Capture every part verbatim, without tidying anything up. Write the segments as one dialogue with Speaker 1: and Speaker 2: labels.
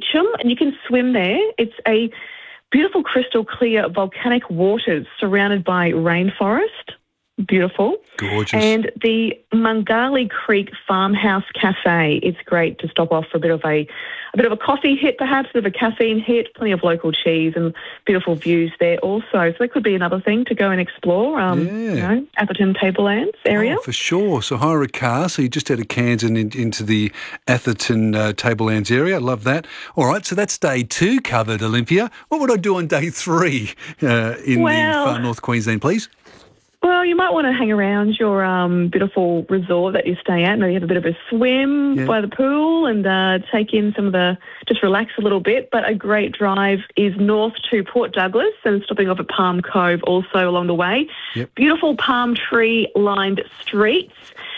Speaker 1: Beecham, and you can swim there. It's a beautiful crystal clear volcanic waters surrounded by rainforest. Beautiful.
Speaker 2: Gorgeous.
Speaker 1: And the Mungali Creek Farmhouse Cafe. It's great to stop off for a bit of a, a bit of a coffee hit, perhaps, a bit of a caffeine hit, plenty of local cheese and beautiful views there also. So that could be another thing to go and explore, um,
Speaker 2: yeah.
Speaker 1: you know, Atherton Tablelands area.
Speaker 2: Oh, for sure. So hire a car. So you just out of Cairns and in, into the Atherton uh, Tablelands area. I love that. All right, so that's day two covered, Olympia. What would I do on day three uh, in
Speaker 1: well,
Speaker 2: the far north Queensland, please?
Speaker 1: Well, you might want to hang around your um, beautiful resort that you stay at. Maybe have a bit of a swim
Speaker 2: yeah.
Speaker 1: by the pool and uh, take in some of the, just relax a little bit. But a great drive is north to Port Douglas and stopping off at Palm Cove also along the way.
Speaker 2: Yep.
Speaker 1: Beautiful palm tree lined streets.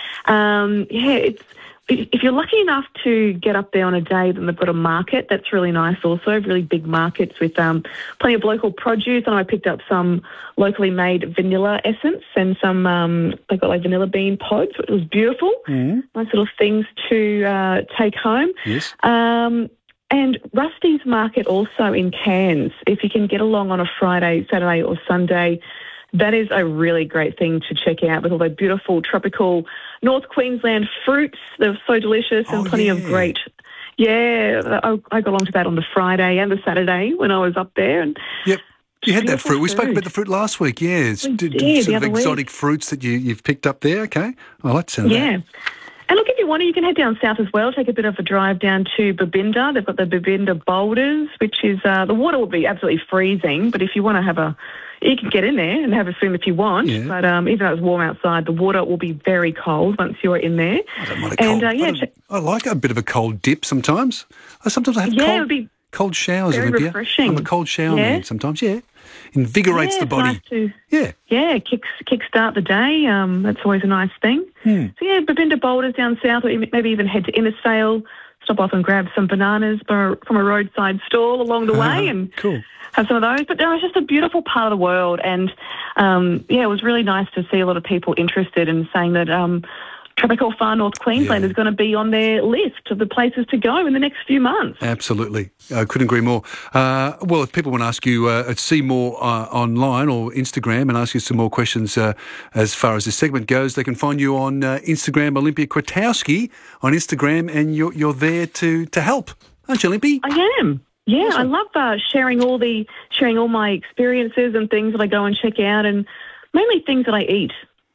Speaker 1: Um, yeah, it's, if you're lucky enough to get up there on a day, then they've got a market. That's really nice also, really big markets with um, plenty of local produce. And I picked up some locally made vanilla essence and some, um, they've got like vanilla bean pods. It was beautiful.
Speaker 2: Mm-hmm.
Speaker 1: Nice little things to uh, take home.
Speaker 2: Yes.
Speaker 1: Um, and Rusty's Market also in Cairns. If you can get along on a Friday, Saturday or Sunday, that is a really great thing to check out with all the beautiful tropical North Queensland fruits. They're so delicious and
Speaker 2: oh,
Speaker 1: plenty
Speaker 2: yeah.
Speaker 1: of great... Yeah, I, I got along to that on the Friday and the Saturday when I was up there. And
Speaker 2: yep. You had that fruit. We
Speaker 1: food.
Speaker 2: spoke about the fruit last week, yeah. It's
Speaker 1: We
Speaker 2: d-
Speaker 1: did,
Speaker 2: d- sort
Speaker 1: the
Speaker 2: of
Speaker 1: other
Speaker 2: exotic
Speaker 1: week.
Speaker 2: fruits that you, you've picked up there. Okay. I like to sound of
Speaker 1: Yeah.
Speaker 2: that.
Speaker 1: And look, if you want to, you can head down south as well, take a bit of a drive down to Babinda. They've got the Babinda Boulders, which is, uh, the water will be absolutely freezing, but if you want to have a, you can get in there and have a swim if you want,
Speaker 2: Yeah.
Speaker 1: but um, even though it's warm outside, the water will be very cold once you're in there.
Speaker 2: I don't mind a
Speaker 1: And,
Speaker 2: cold.
Speaker 1: uh, yeah,
Speaker 2: I, don't-
Speaker 1: check-
Speaker 2: I like a bit of a cold dip sometimes. I Sometimes I have
Speaker 1: Yeah, it
Speaker 2: cold,
Speaker 1: would be
Speaker 2: cold showers,
Speaker 1: very
Speaker 2: Olympia.
Speaker 1: refreshing.
Speaker 2: I'm a cold shower
Speaker 1: Yeah.
Speaker 2: man sometimes, yeah. Invigorates
Speaker 1: yeah,
Speaker 2: the
Speaker 1: it's
Speaker 2: body.
Speaker 1: nice to,
Speaker 2: Yeah.
Speaker 1: yeah, kicks kickstart the day. Um, that's always a nice thing.
Speaker 2: Hmm.
Speaker 1: So yeah, Babinda Boulders down south, or maybe even head to Innisfail, stop off and grab some bananas from a, from a roadside stall along the way, and
Speaker 2: Cool.
Speaker 1: have some of those. But no, it's just a beautiful part of the world, and um, yeah, it was really nice to see a lot of people interested in saying that um, tropical far north Queensland
Speaker 2: Yeah.
Speaker 1: is going to be on their list of the places to go in the next few months.
Speaker 2: Absolutely. I couldn't agree more. Uh, well, if people want to ask you, uh, see more uh, online or Instagram and ask you some more questions uh, as far as this segment goes, they can find you on uh, Instagram, Olympia Kwiatkowski on Instagram, and you're, you're there to, to help, aren't you, Olympia?
Speaker 1: I am. Yeah,
Speaker 2: Awesome.
Speaker 1: I love uh, sharing all the sharing all my experiences and things that I go and check out, and mainly things that I eat.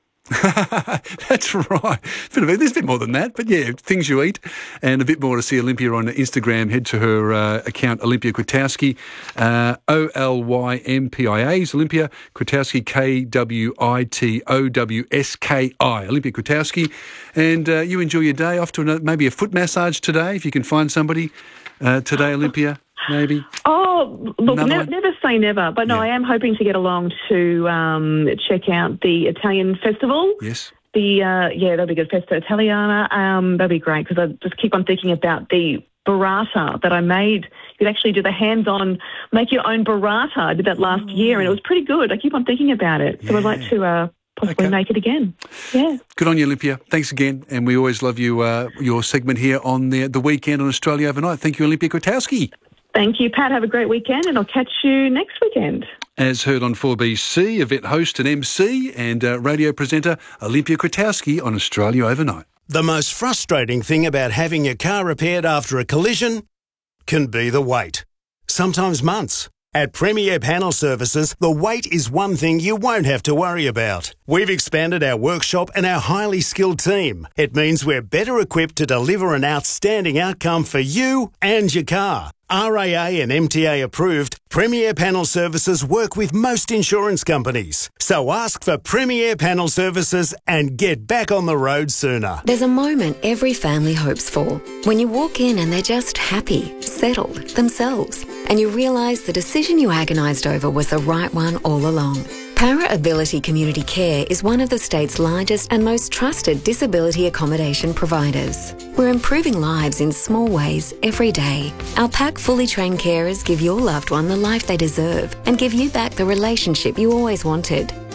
Speaker 2: That's right. Bit of, there's a bit more than that, but yeah, things you eat, and a bit more to see Olympia on Instagram. Head to her uh, account, Olympia Kwiatkowski, uh, O L Y M P I A, Olympia Kwiatkowski, K W I T O W S K I, Olympia Kwiatkowski. And uh, you enjoy your day, off to another, maybe a foot massage today, if you can find somebody uh, today, Olympia, maybe.
Speaker 1: Oh, look,
Speaker 2: Another
Speaker 1: ne-
Speaker 2: one?
Speaker 1: never say never, but no,
Speaker 2: Yeah.
Speaker 1: I am hoping to get along to um, check out the Italian festival.
Speaker 2: Yes.
Speaker 1: The uh, yeah, that'll be good. Festa Italiana. Um, that'll be great because I just keep on thinking about the burrata that I made. You could actually do the hands-on, make your own burrata. I did that last year, and it was pretty good. I keep on thinking about it, so I'd like
Speaker 2: Yeah.
Speaker 1: to uh, possibly
Speaker 2: Okay.
Speaker 1: make it again. Yeah.
Speaker 2: Good on you, Olympia. Thanks again, and we always love you. Uh, your segment here on the the weekend on Australia Overnight. Thank you, Olympia Kwiatkowski.
Speaker 1: Thank you, Pat. Have a great weekend, and I'll catch you next weekend.
Speaker 2: As heard on four B C, event host and M C and uh, radio presenter Olympia Kwiatkowski on Australia Overnight.
Speaker 3: The most frustrating thing about having your car repaired after a collision can be the wait. Sometimes months. At Premier Panel Services, the wait is one thing you won't have to worry about. We've expanded our workshop and our highly skilled team. It means we're better equipped to deliver an outstanding outcome for you and your car. R A A and M T A approved, Premier Panel Services work with most insurance companies. So ask for Premier Panel Services and get back on the road sooner.
Speaker 4: There's a moment every family hopes for. When you walk in and they're just happy, settled, themselves, and you realise the decision you agonised over was the right one all along. Para Ability Community Care is one of the state's largest and most trusted disability accommodation providers. We're improving lives in small ways every day. Our pack fully trained carers give your loved one the life they deserve and give you back the relationship you always wanted.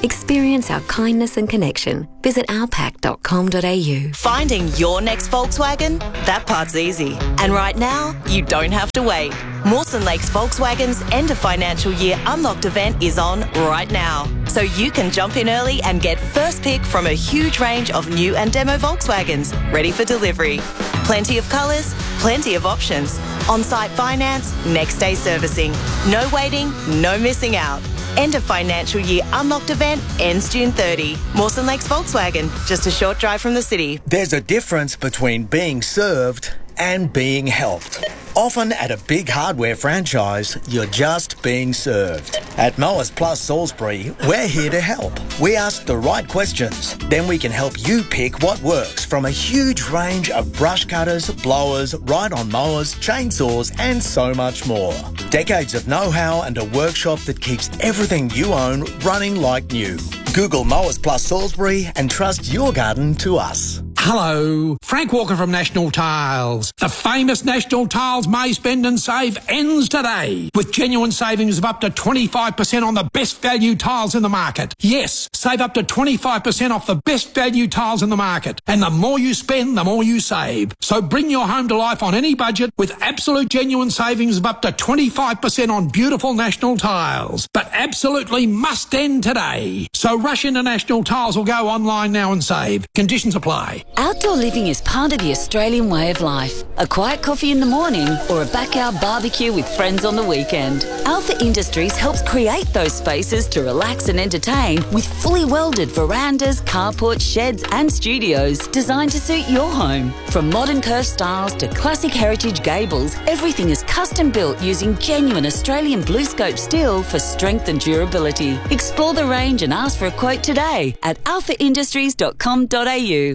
Speaker 4: Experience our kindness and connection. Visit alpac dot com dot a u.
Speaker 5: Finding your next Volkswagen? That part's easy. And right now, you don't have to wait. Mawson Lakes Volkswagen's end of financial year unlocked event is on right now. So you can jump in early and get first pick from a huge range of new and demo Volkswagens ready for delivery. Plenty of colours, plenty of options. On-site finance, next day servicing. No waiting, no missing out. End of financial year unlocked event ends June thirtieth. Mawson Lakes Volkswagen, just a short drive from the city.
Speaker 6: There's a difference between being served and being helped. Often at a big hardware franchise, you're just being served. At Mowers Plus Salisbury, we're here to help. We ask the right questions, then we can help you pick what works from a huge range of brush cutters, blowers, ride-on mowers, chainsaws and so much more. Decades of know-how and a workshop that keeps everything you own running like new. Google Mowers Plus Salisbury and trust your garden to us.
Speaker 7: Hello, Frank Walker from National Tiles. The famous National Tiles May Spend and Save ends today with genuine savings of up to twenty-five percent on the best value tiles in the market. Yes, save up to twenty-five percent off the best value tiles in the market. And the more you spend, the more you save. So bring your home to life on any budget with absolute genuine savings of up to twenty-five percent on beautiful National Tiles. But absolutely must end today. So rush into National Tiles or go online now and save. Conditions apply.
Speaker 8: Outdoor living is part of the Australian way of life. A quiet coffee in the morning or a backyard barbecue with friends on the weekend. Alpha Industries helps create those spaces to relax and entertain with fully welded verandas, carports, sheds and studios designed to suit your home. From modern curved styles to classic heritage gables, everything is custom built using genuine Australian blue scope steel for strength and durability. Explore the range and ask for a quote today at alpha industries dot com dot a u.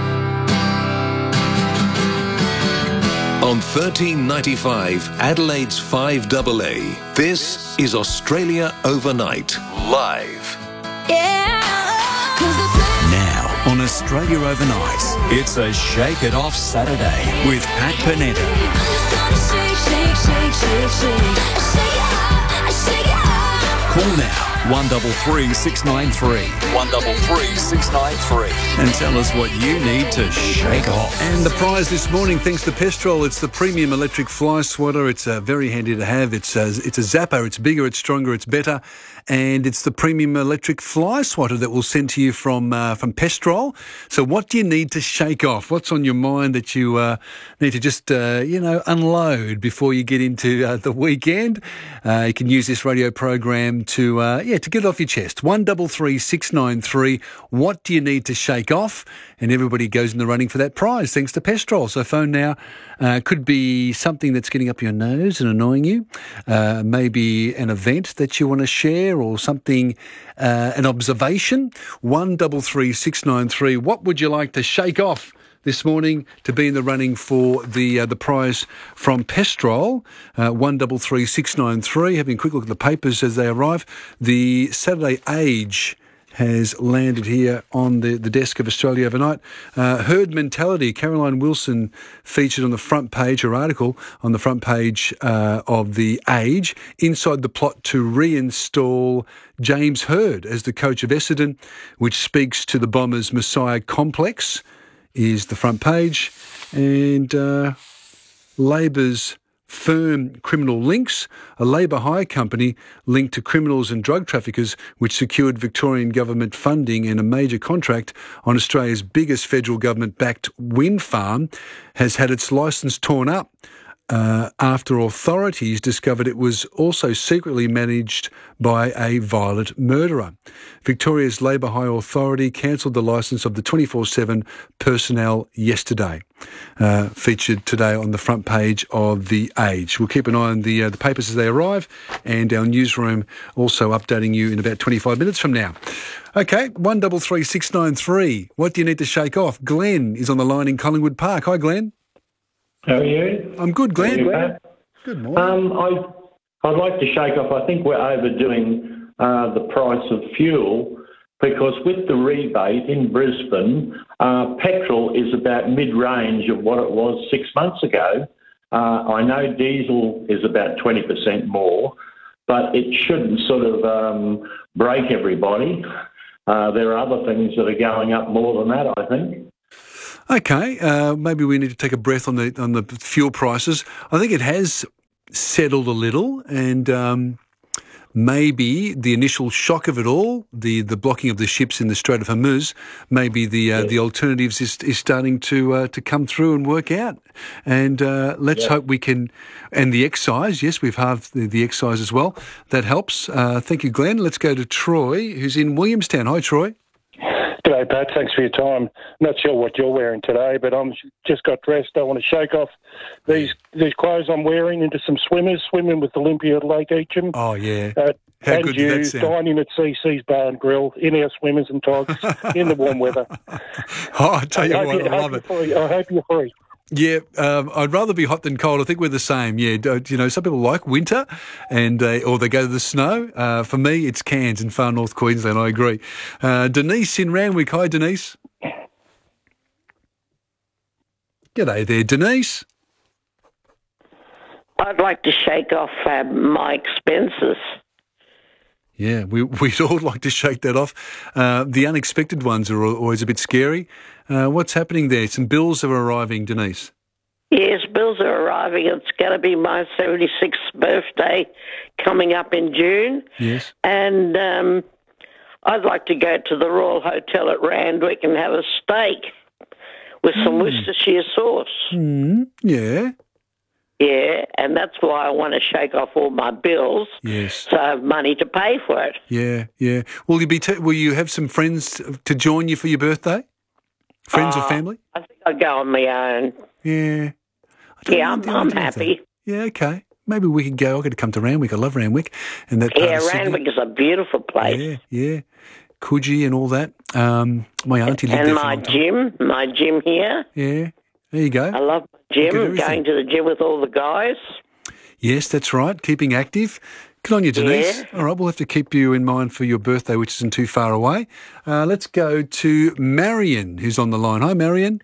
Speaker 9: On thirteen ninety-five, Adelaide's five A A, this is Australia Overnight, live.
Speaker 10: Yeah. Now, on Australia Overnight, it's a Shake It Off Saturday with Pat Panetta. Call now, one three three, six nine three, one three three, six nine three, and tell us what you need to shake off.
Speaker 2: And the prize this morning, thanks to Pestrol, it's the premium electric fly swatter. It's uh, very handy to have. It's a, it's a zapper. It's bigger, it's stronger, it's better. And it's the premium electric fly swatter that we'll send to you from uh, from Pestrol. So what do you need to shake off? What's on your mind that you uh, need to just, uh, you know, unload before you get into uh, the weekend? Uh, you can use this radio program to, uh, yeah, to get it off your chest. one three three, six nine three. What do you need to shake off? And everybody goes in the running for that prize, thanks to Pestrol. So phone now. Uh, could be something that's getting up your nose and annoying you. Uh, maybe an event that you want to share or something, uh, an observation. one three three, six nine three. What would you like to shake off this morning to be in the running for the uh, the prize from Pestrol? Uh, one three three, six nine three. Having a quick look at the papers as they arrive. The Saturday Age has landed here on the, the desk of Australia Overnight. Uh, herd mentality. Caroline Wilson featured on the front page, her article on the front page uh, of the Age, inside the plot to reinstall James Hird as the coach of Essendon, which speaks to the Bombers' Messiah complex, is the front page. And uh, Labor's firm criminal links, a Labor hire company linked to criminals and drug traffickers, which secured Victorian government funding and a major contract on Australia's biggest federal government-backed wind farm, has had its licence torn up uh, after authorities discovered it was also secretly managed by a violent murderer. Victoria's Labour Hire Authority cancelled the licence of the twenty-four seven personnel yesterday. Uh, featured today on the front page of The Age. We'll keep an eye on the uh, the papers as they arrive, and our newsroom also updating you in about twenty-five minutes from now. Okay, one three three, six nine three. What do you need to shake off? Glenn is on the line in Collingwood Park. Hi, Glenn.
Speaker 11: How are you?
Speaker 2: I'm good, Glenn.
Speaker 11: You, Pat?
Speaker 2: Good morning.
Speaker 11: Um, I, I'd like to shake off, I think we're overdoing uh, the price of fuel, because with the rebate in Brisbane, uh, petrol is about mid-range of what it was six months ago. Uh, I know diesel is about twenty percent more, but it shouldn't sort of um, break everybody. Uh, there are other things that are going up more than that, I think.
Speaker 2: Okay, uh, maybe we need to take a breath on the on the fuel prices. I think it has settled a little, and um, maybe the initial shock of it all, the, the blocking of the ships in the Strait of Hormuz, maybe the uh, yeah. the alternatives is, is starting to uh, to come through and work out. And uh, let's yeah. hope we can. And the excise, yes, we've halved the, the excise as well. That helps. Uh, thank you, Glenn. Let's go to Troy, who's in Williamstown. Hi, Troy.
Speaker 12: G'day, Pat. Thanks for your time. Not sure what you're wearing today, but I'm just got dressed. I want to shake off these these clothes I'm wearing into some swimmers, swimming with Olympia at Lake Eacham.
Speaker 2: Oh, yeah.
Speaker 12: Uh,
Speaker 2: How
Speaker 12: and
Speaker 2: good
Speaker 12: you,
Speaker 2: did that sound?
Speaker 12: dining at C C's Bar and Grill, in our swimmers and togs, in the warm weather.
Speaker 2: Oh, I tell you
Speaker 12: I
Speaker 2: what,
Speaker 12: you,
Speaker 2: I love it.
Speaker 12: Free. I hope you're free.
Speaker 2: Yeah, um, I'd rather be hot than cold. I think we're the same. Yeah, you know, some people like winter, and uh, or they go to the snow. Uh, for me, it's Cairns in far north Queensland. I agree. Uh, Denise in Randwick. Hi, Denise. G'day there, Denise.
Speaker 13: I'd like to shake off uh, my expenses.
Speaker 2: Yeah, we, we'd all like to shake that off. Uh, the unexpected ones are always a bit scary. Uh, what's happening there? Some bills are arriving, Denise.
Speaker 13: Yes, bills are arriving. It's going to be my seventy-sixth birthday coming up in June.
Speaker 2: Yes.
Speaker 13: And um, I'd like to go to the Royal Hotel at Randwick and have a steak with some mm. Worcestershire sauce.
Speaker 2: Mm. Yeah.
Speaker 13: Yeah, and that's why I want to shake off all my bills.
Speaker 2: Yes.
Speaker 13: So I have money to pay for it.
Speaker 2: Yeah, yeah. Will you be? T- will you have some friends to join you for your birthday? Friends
Speaker 13: uh,
Speaker 2: or family?
Speaker 13: I think I'll go on my own.
Speaker 2: Yeah.
Speaker 13: Yeah, I'm, I'm happy.
Speaker 2: Yeah, okay. Maybe we could go. I've got to come to Randwick. I love Randwick. And that
Speaker 13: yeah, Randwick is a beautiful place.
Speaker 2: Yeah, yeah. Coogee and all that. Um, my auntie lived
Speaker 13: and
Speaker 2: there
Speaker 13: my
Speaker 2: for a
Speaker 13: gym, my gym here.
Speaker 2: Yeah, there you go.
Speaker 13: I love my gym, going to the gym with all the guys.
Speaker 2: Yes, that's right. Keeping active. Good on you, Denise.
Speaker 13: Yeah.
Speaker 2: All right, we'll have to keep you in mind for your birthday, which isn't too far away. Uh, let's go to Marion, who's on the line. Hi, Marion.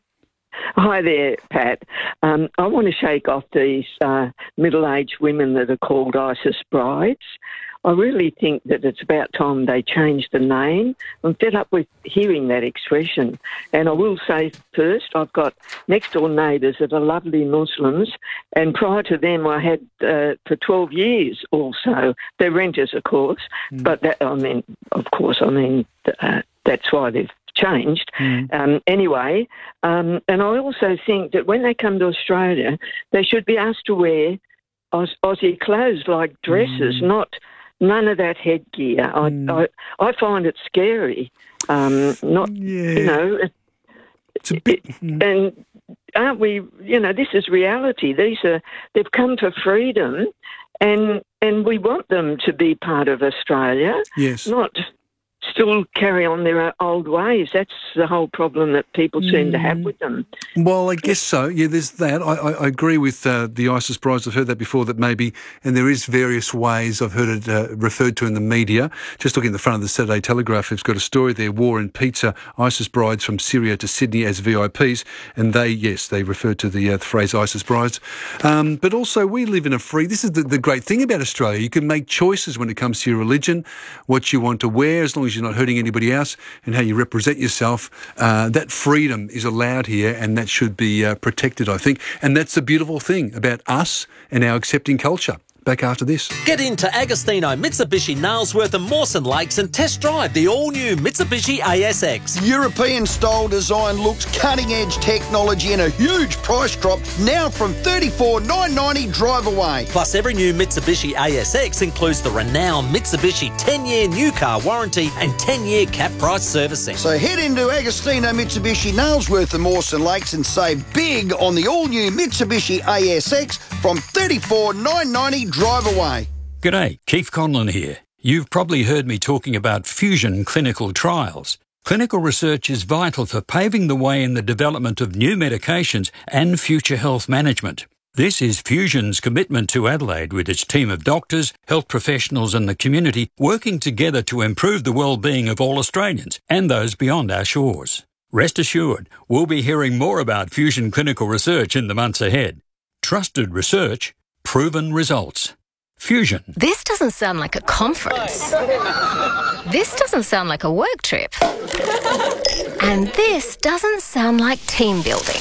Speaker 14: Hi there, Pat. Um, I want to shake off these uh, middle-aged women that are called ISIS brides. I really think that it's about time they changed the name. I'm fed up with hearing that expression. And I will say first, I've got next-door neighbours that are lovely Muslims, and prior to them I had uh, for twelve years also. They're renters, of course, mm. but that, I mean, of course, I mean, uh, that's why they've changed. Mm. Um, anyway, um, and I also think that when they come to Australia, they should be asked to wear Aus- Aussie clothes like dresses, mm. not... None of that headgear. Mm. I, I I find it scary. Um, not
Speaker 2: yeah.
Speaker 14: you know. It,
Speaker 2: it's a bit.
Speaker 14: It, and aren't we? You know, this is reality. These are they've come for freedom, and and we want them to be part of Australia.
Speaker 2: Yes.
Speaker 14: Not still carry on their old ways. That's the whole problem that people seem mm. to have with them.
Speaker 2: Well, I guess so. Yeah, there's that. I, I, I agree with uh, the ISIS brides. I've heard that before, that maybe, and there is various ways. I've heard it uh, referred to in the media. Just looking at the front of the Saturday Telegraph, it's got a story there, War and Pizza, ISIS brides from Syria to Sydney as V I Ps. And they, yes, they refer to the, uh, the phrase ISIS brides. Um, but also, we live in a free... This is the, the great thing about Australia. You can make choices when it comes to your religion, what you want to wear, as long as you're not hurting anybody else, and how you represent yourself. Uh, that freedom is allowed here, and that should be uh, protected, I think. And that's the beautiful thing about us and our accepting culture. Back after this.
Speaker 15: Get into Agostino, Mitsubishi, Nailsworth and Mawson Lakes and test drive the all-new Mitsubishi A S X.
Speaker 16: European-style design looks, cutting-edge technology and a huge price drop, now from thirty-four thousand nine hundred ninety dollars drive away.
Speaker 15: Plus, every new Mitsubishi A S X includes the renowned Mitsubishi ten-year new car warranty and ten-year cap price servicing.
Speaker 16: So head into Agostino, Mitsubishi, Nailsworth and Mawson Lakes and save big on the all-new Mitsubishi A S X from thirty-four thousand nine hundred ninety dollars drive away.
Speaker 17: G'day, Keith Conlon here. You've probably heard me talking about fusion clinical trials. Clinical research is vital for paving the way in the development of new medications and future health management. This is Fusion's commitment to Adelaide, with its team of doctors, health professionals and the community working together to improve the well-being of all Australians and those beyond our shores. Rest assured, we'll be hearing more about Fusion clinical research in the months ahead. Trusted research, proven results. Fusion.
Speaker 18: This doesn't sound like a conference. This doesn't sound like a work trip. And this doesn't sound like team building.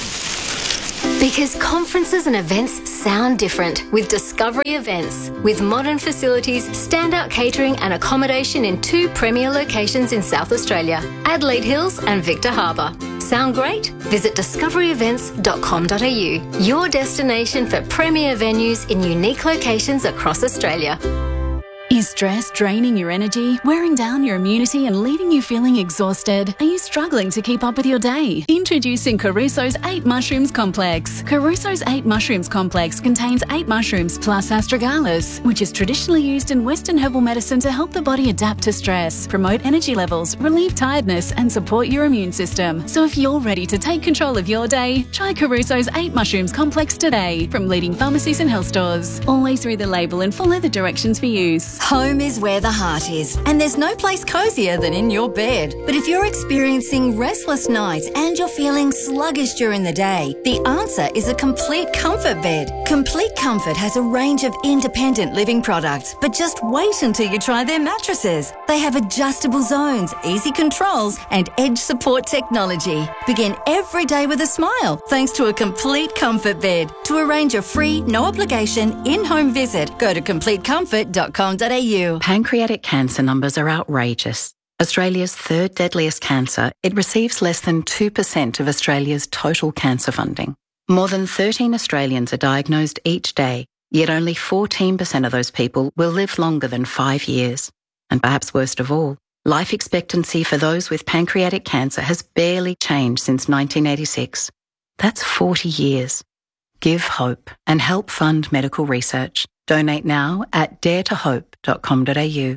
Speaker 18: Because conferences and events sound different with Discovery Events. With modern facilities, standout catering and accommodation in two premier locations in South Australia, Adelaide Hills and Victor Harbour. Sound great? Visit discovery events dot com dot a u, your destination for premier venues in unique locations across Australia.
Speaker 19: Is stress draining your energy, wearing down your immunity and leaving you feeling exhausted? Are you struggling to keep up with your day? Introducing Caruso's eight Mushrooms Complex. Caruso's eight Mushrooms Complex contains eight mushrooms plus astragalus, which is traditionally used in Western herbal medicine to help the body adapt to stress, promote energy levels, relieve tiredness and support your immune system. So if you're ready to take control of your day, try Caruso's eight Mushrooms Complex today from leading pharmacies and health stores. Always read the label and follow the directions for use.
Speaker 20: Home is where the heart is, and there's no place cosier than in your bed. But if you're experiencing restless nights and you're feeling sluggish during the day, the answer is a Complete Comfort bed. Complete Comfort has a range of independent living products, but just wait until you try their mattresses. They have adjustable zones, easy controls, and edge support technology. Begin every day with a smile thanks to a Complete Comfort bed. To arrange a free, no obligation, in-home visit, go to complete comfort dot com dot a u.
Speaker 21: Pancreatic cancer numbers are outrageous. Australia's third deadliest cancer, it receives less than two percent of Australia's total cancer funding. More than thirteen Australians are diagnosed each day, yet only fourteen percent of those people will live longer than five years. And perhaps worst of all, life expectancy for those with pancreatic cancer has barely changed since nineteen eighty-six. That's forty years. Give hope and help fund medical research. Donate now at dare to hope dot com dot a u.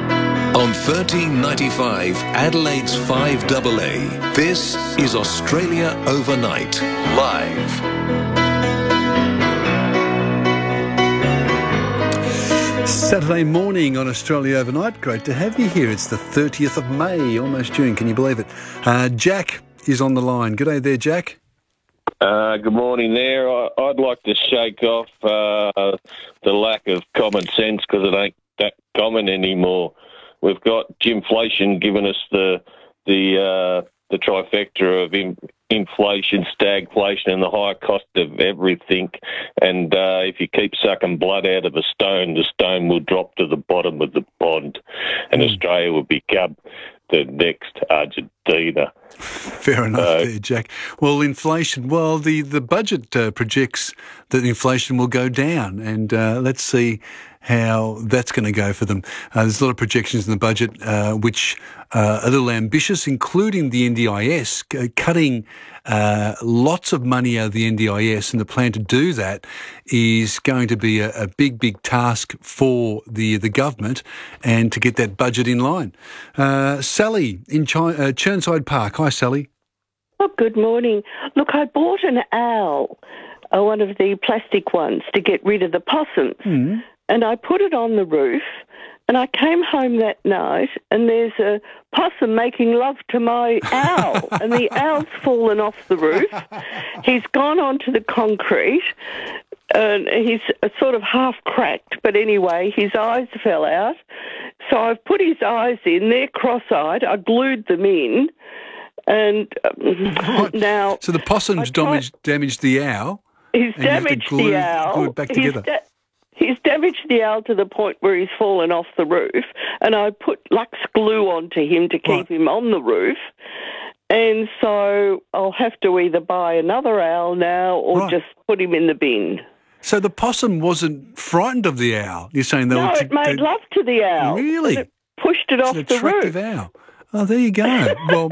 Speaker 9: On thirteen ninety-five, Adelaide's five A A, this is Australia Overnight, live.
Speaker 2: Saturday morning on Australia Overnight. Great to have you here. It's the thirtieth of May, almost June. Can you believe it? Uh, Jack is on the line. G'day there, Jack.
Speaker 22: Uh, good morning there. I, I'd like to shake off uh, the lack of common sense because it ain't that common anymore. We've got inflation giving us the the uh, the trifecta of in, inflation, stagflation, and the high cost of everything. And uh, if you keep sucking blood out of a stone, the stone will drop to the bottom of the pond, and mm. Australia will become the next Argentina.
Speaker 2: Fair enough
Speaker 22: uh,
Speaker 2: there, Jack. Well, inflation, well, the, the budget uh, projects that inflation will go down, and uh, let's see how that's going to go for them. Uh, there's a lot of projections in the budget uh, which uh, are a little ambitious, including the N D I S, c- cutting uh, lots of money out of the N D I S, and the plan to do that is going to be a, a big, big task for the, the government and to get that budget in line. Uh, Sally in Ch- uh, Churnside Park. Hi, Sally.
Speaker 23: Oh, good morning. Look, I bought an owl, uh, one of the plastic ones, to get rid of the possums.
Speaker 2: Mm.
Speaker 23: And I put it on the roof, and I came home that night, and there's a possum making love to my owl, and the owl's fallen off the roof. He's gone onto the concrete, and he's sort of half cracked, but anyway, his eyes fell out. So I've put his eyes in, they're cross-eyed, I glued them in, and um,
Speaker 2: right.
Speaker 23: now...
Speaker 2: So the possum's damaged, damaged the owl?
Speaker 23: He's damaged
Speaker 2: glue,
Speaker 23: the owl.
Speaker 2: glue it back together.
Speaker 23: He's, da- he's damaged the owl to the point where he's fallen off the roof, and I put Lux glue onto him to keep right. him on the roof. And so I'll have to either buy another owl now or right. just put him in the bin.
Speaker 2: So the possum wasn't frightened of the owl? You're saying they
Speaker 23: no,
Speaker 2: were... T-
Speaker 23: it made
Speaker 2: they...
Speaker 23: love to the owl.
Speaker 2: Really?
Speaker 23: It pushed it
Speaker 2: it's
Speaker 23: off
Speaker 2: an
Speaker 23: the
Speaker 2: attractive
Speaker 23: roof.
Speaker 2: owl. Oh, there you go. Well,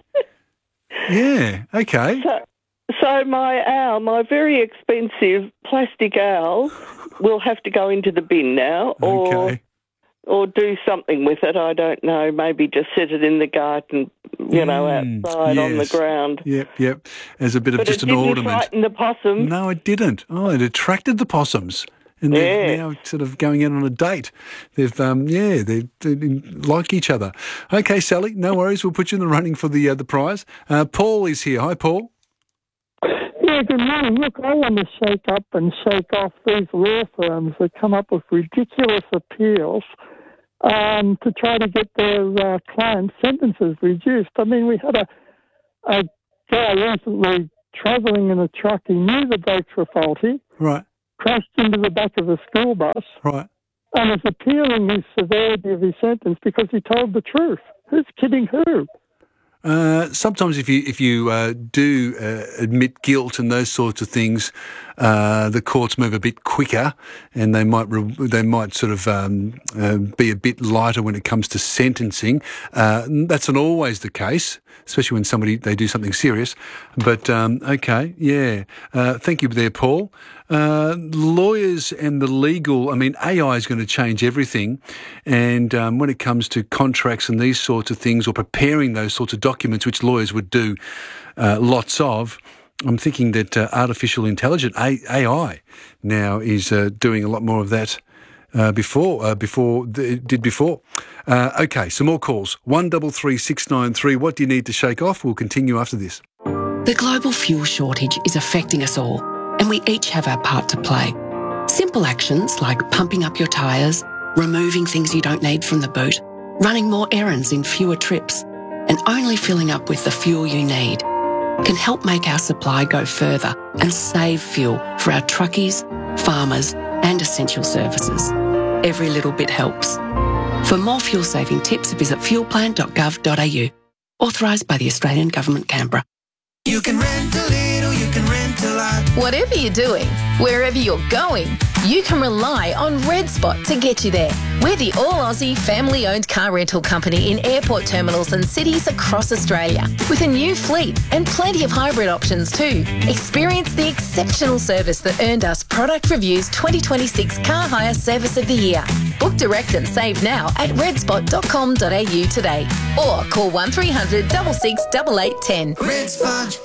Speaker 2: yeah, okay.
Speaker 23: So, so my owl, my very expensive plastic owl, will have to go into the bin now, or
Speaker 2: okay.
Speaker 23: or do something with it. I don't know. Maybe just set it in the garden, you know,
Speaker 2: Mm,
Speaker 23: outside
Speaker 2: yes.
Speaker 23: on the ground.
Speaker 2: Yep, yep. As a bit of
Speaker 23: But
Speaker 2: just
Speaker 23: it
Speaker 2: an
Speaker 23: didn't
Speaker 2: ornament.
Speaker 23: frighten the possum.
Speaker 2: No, it didn't. Oh, it attracted the possums. And they're
Speaker 23: Yeah.
Speaker 2: now sort of going out on a date. They've, um, yeah, they, they like each other. Okay, Sally, no worries. We'll put you in the running for the uh, the prize. Uh, Paul is here. Hi, Paul.
Speaker 24: Yeah,
Speaker 1: Yeah, good morning. Look, I want to shake up and shake off these law firms that come up with ridiculous appeals um, to try to get their uh, clients' sentences reduced. I mean, we had a, a guy recently travelling in a truck. He knew the brakes were faulty.
Speaker 2: Right.
Speaker 1: Crashed into the back of a school bus.
Speaker 2: Right.
Speaker 1: And is appealing his severity of his sentence because he told the truth. Who's kidding who?
Speaker 2: Uh, sometimes if you if you uh, do uh, admit guilt and those sorts of things, uh, the courts move a bit quicker, and they might re- they might sort of um, uh, be a bit lighter when it comes to sentencing. Uh, that's not always the case, especially when somebody they do something serious. But um, okay, yeah. Uh, thank you there, Paul. Uh, lawyers and the legal, I mean, A I is going to change everything. And um, when it comes to contracts and these sorts of things, or preparing those sorts of documents, which lawyers would do uh, lots of, I'm thinking that uh, artificial intelligence, A I, now is uh, doing a lot more of that uh, before, uh, before it did before. Uh, okay, some more calls. one three three six nine three. What do you need to shake off? We'll continue after this.
Speaker 3: The global fuel shortage is affecting us all, and we each have our part to play. Simple actions like pumping up your tyres, removing things you don't need from the boot, running more errands in fewer trips, and only filling up with the fuel you need can help make our supply go further and save fuel for our truckies, farmers, and essential services. Every little bit helps. For more fuel-saving tips, visit fuel plan dot gov dot a u. Authorised by the Australian Government, Canberra.
Speaker 4: You can rent a little, you can rent a lot.
Speaker 18: Whatever you're doing, wherever you're going, you can rely on Red Spot to get you there. We're the all-Aussie family-owned car rental company in airport terminals and cities across Australia, with a new fleet and plenty of hybrid options too. Experience the exceptional service that earned us Product Review's twenty twenty-six Car Hire Service of the Year. Book direct and save now at red spot dot com dot a u today, or call one three hundred, six six eight eight one zero.
Speaker 4: Red Spot.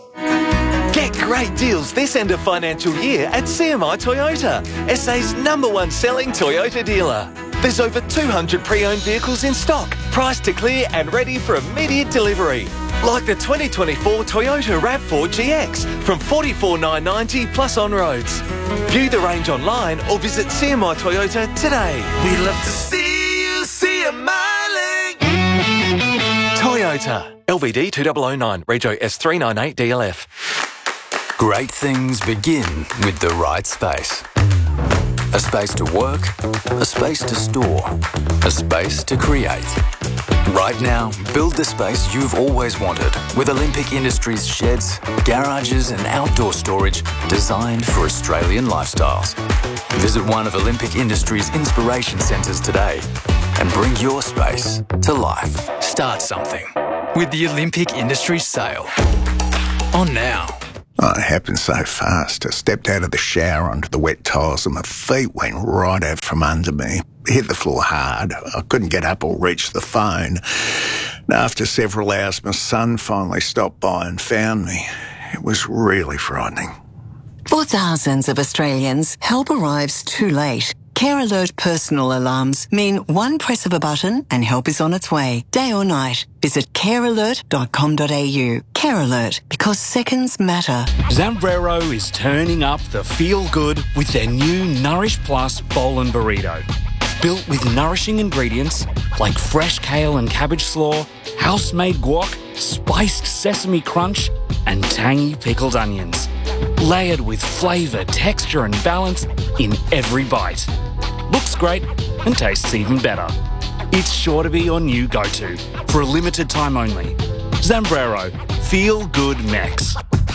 Speaker 24: Get great deals this end of financial year at C M I Toyota, S A's number one selling Toyota dealer. There's over two hundred pre-owned vehicles in stock, priced to clear and ready for immediate delivery. Like the twenty twenty-four Toyota RAV four G X from forty-four thousand nine hundred ninety dollars plus on roads. View the range online or visit C M I Toyota today.
Speaker 4: We love to see you see a miling.
Speaker 24: Toyota. L V D two thousand nine, Rego S three ninety-eight D L F.
Speaker 25: Great things begin with the right space. A space to work, a space to store, a space to create. Right now, build the space you've always wanted with Olympic Industries sheds, garages and outdoor storage designed for Australian lifestyles. Visit one of Olympic Industries' inspiration centres today and bring your space to life. Start something with the Olympic Industries sale. On now.
Speaker 26: Oh, it happened so fast. I stepped out of the shower onto the wet tiles and my feet went right out from under me. Hit the floor hard. I couldn't get up or reach the phone. And after several hours, my son finally stopped by and found me. It was really frightening.
Speaker 27: For thousands of Australians, help arrives too late. Care Alert personal alarms mean one press of a button and help is on its way, day or night. Visit care alert dot com dot a u. Care Alert, because seconds matter.
Speaker 28: Zambrero is turning up the feel-good with their new Nourish Plus Bowl and Burrito. Built with nourishing ingredients like fresh kale and cabbage slaw, house-made guac, spiced sesame crunch, and tangy pickled onions. Layered with flavour, texture and balance in every bite. Looks great and tastes even better. It's sure to be your new go-to for a limited time only. Zambrero, Feel Good Mex.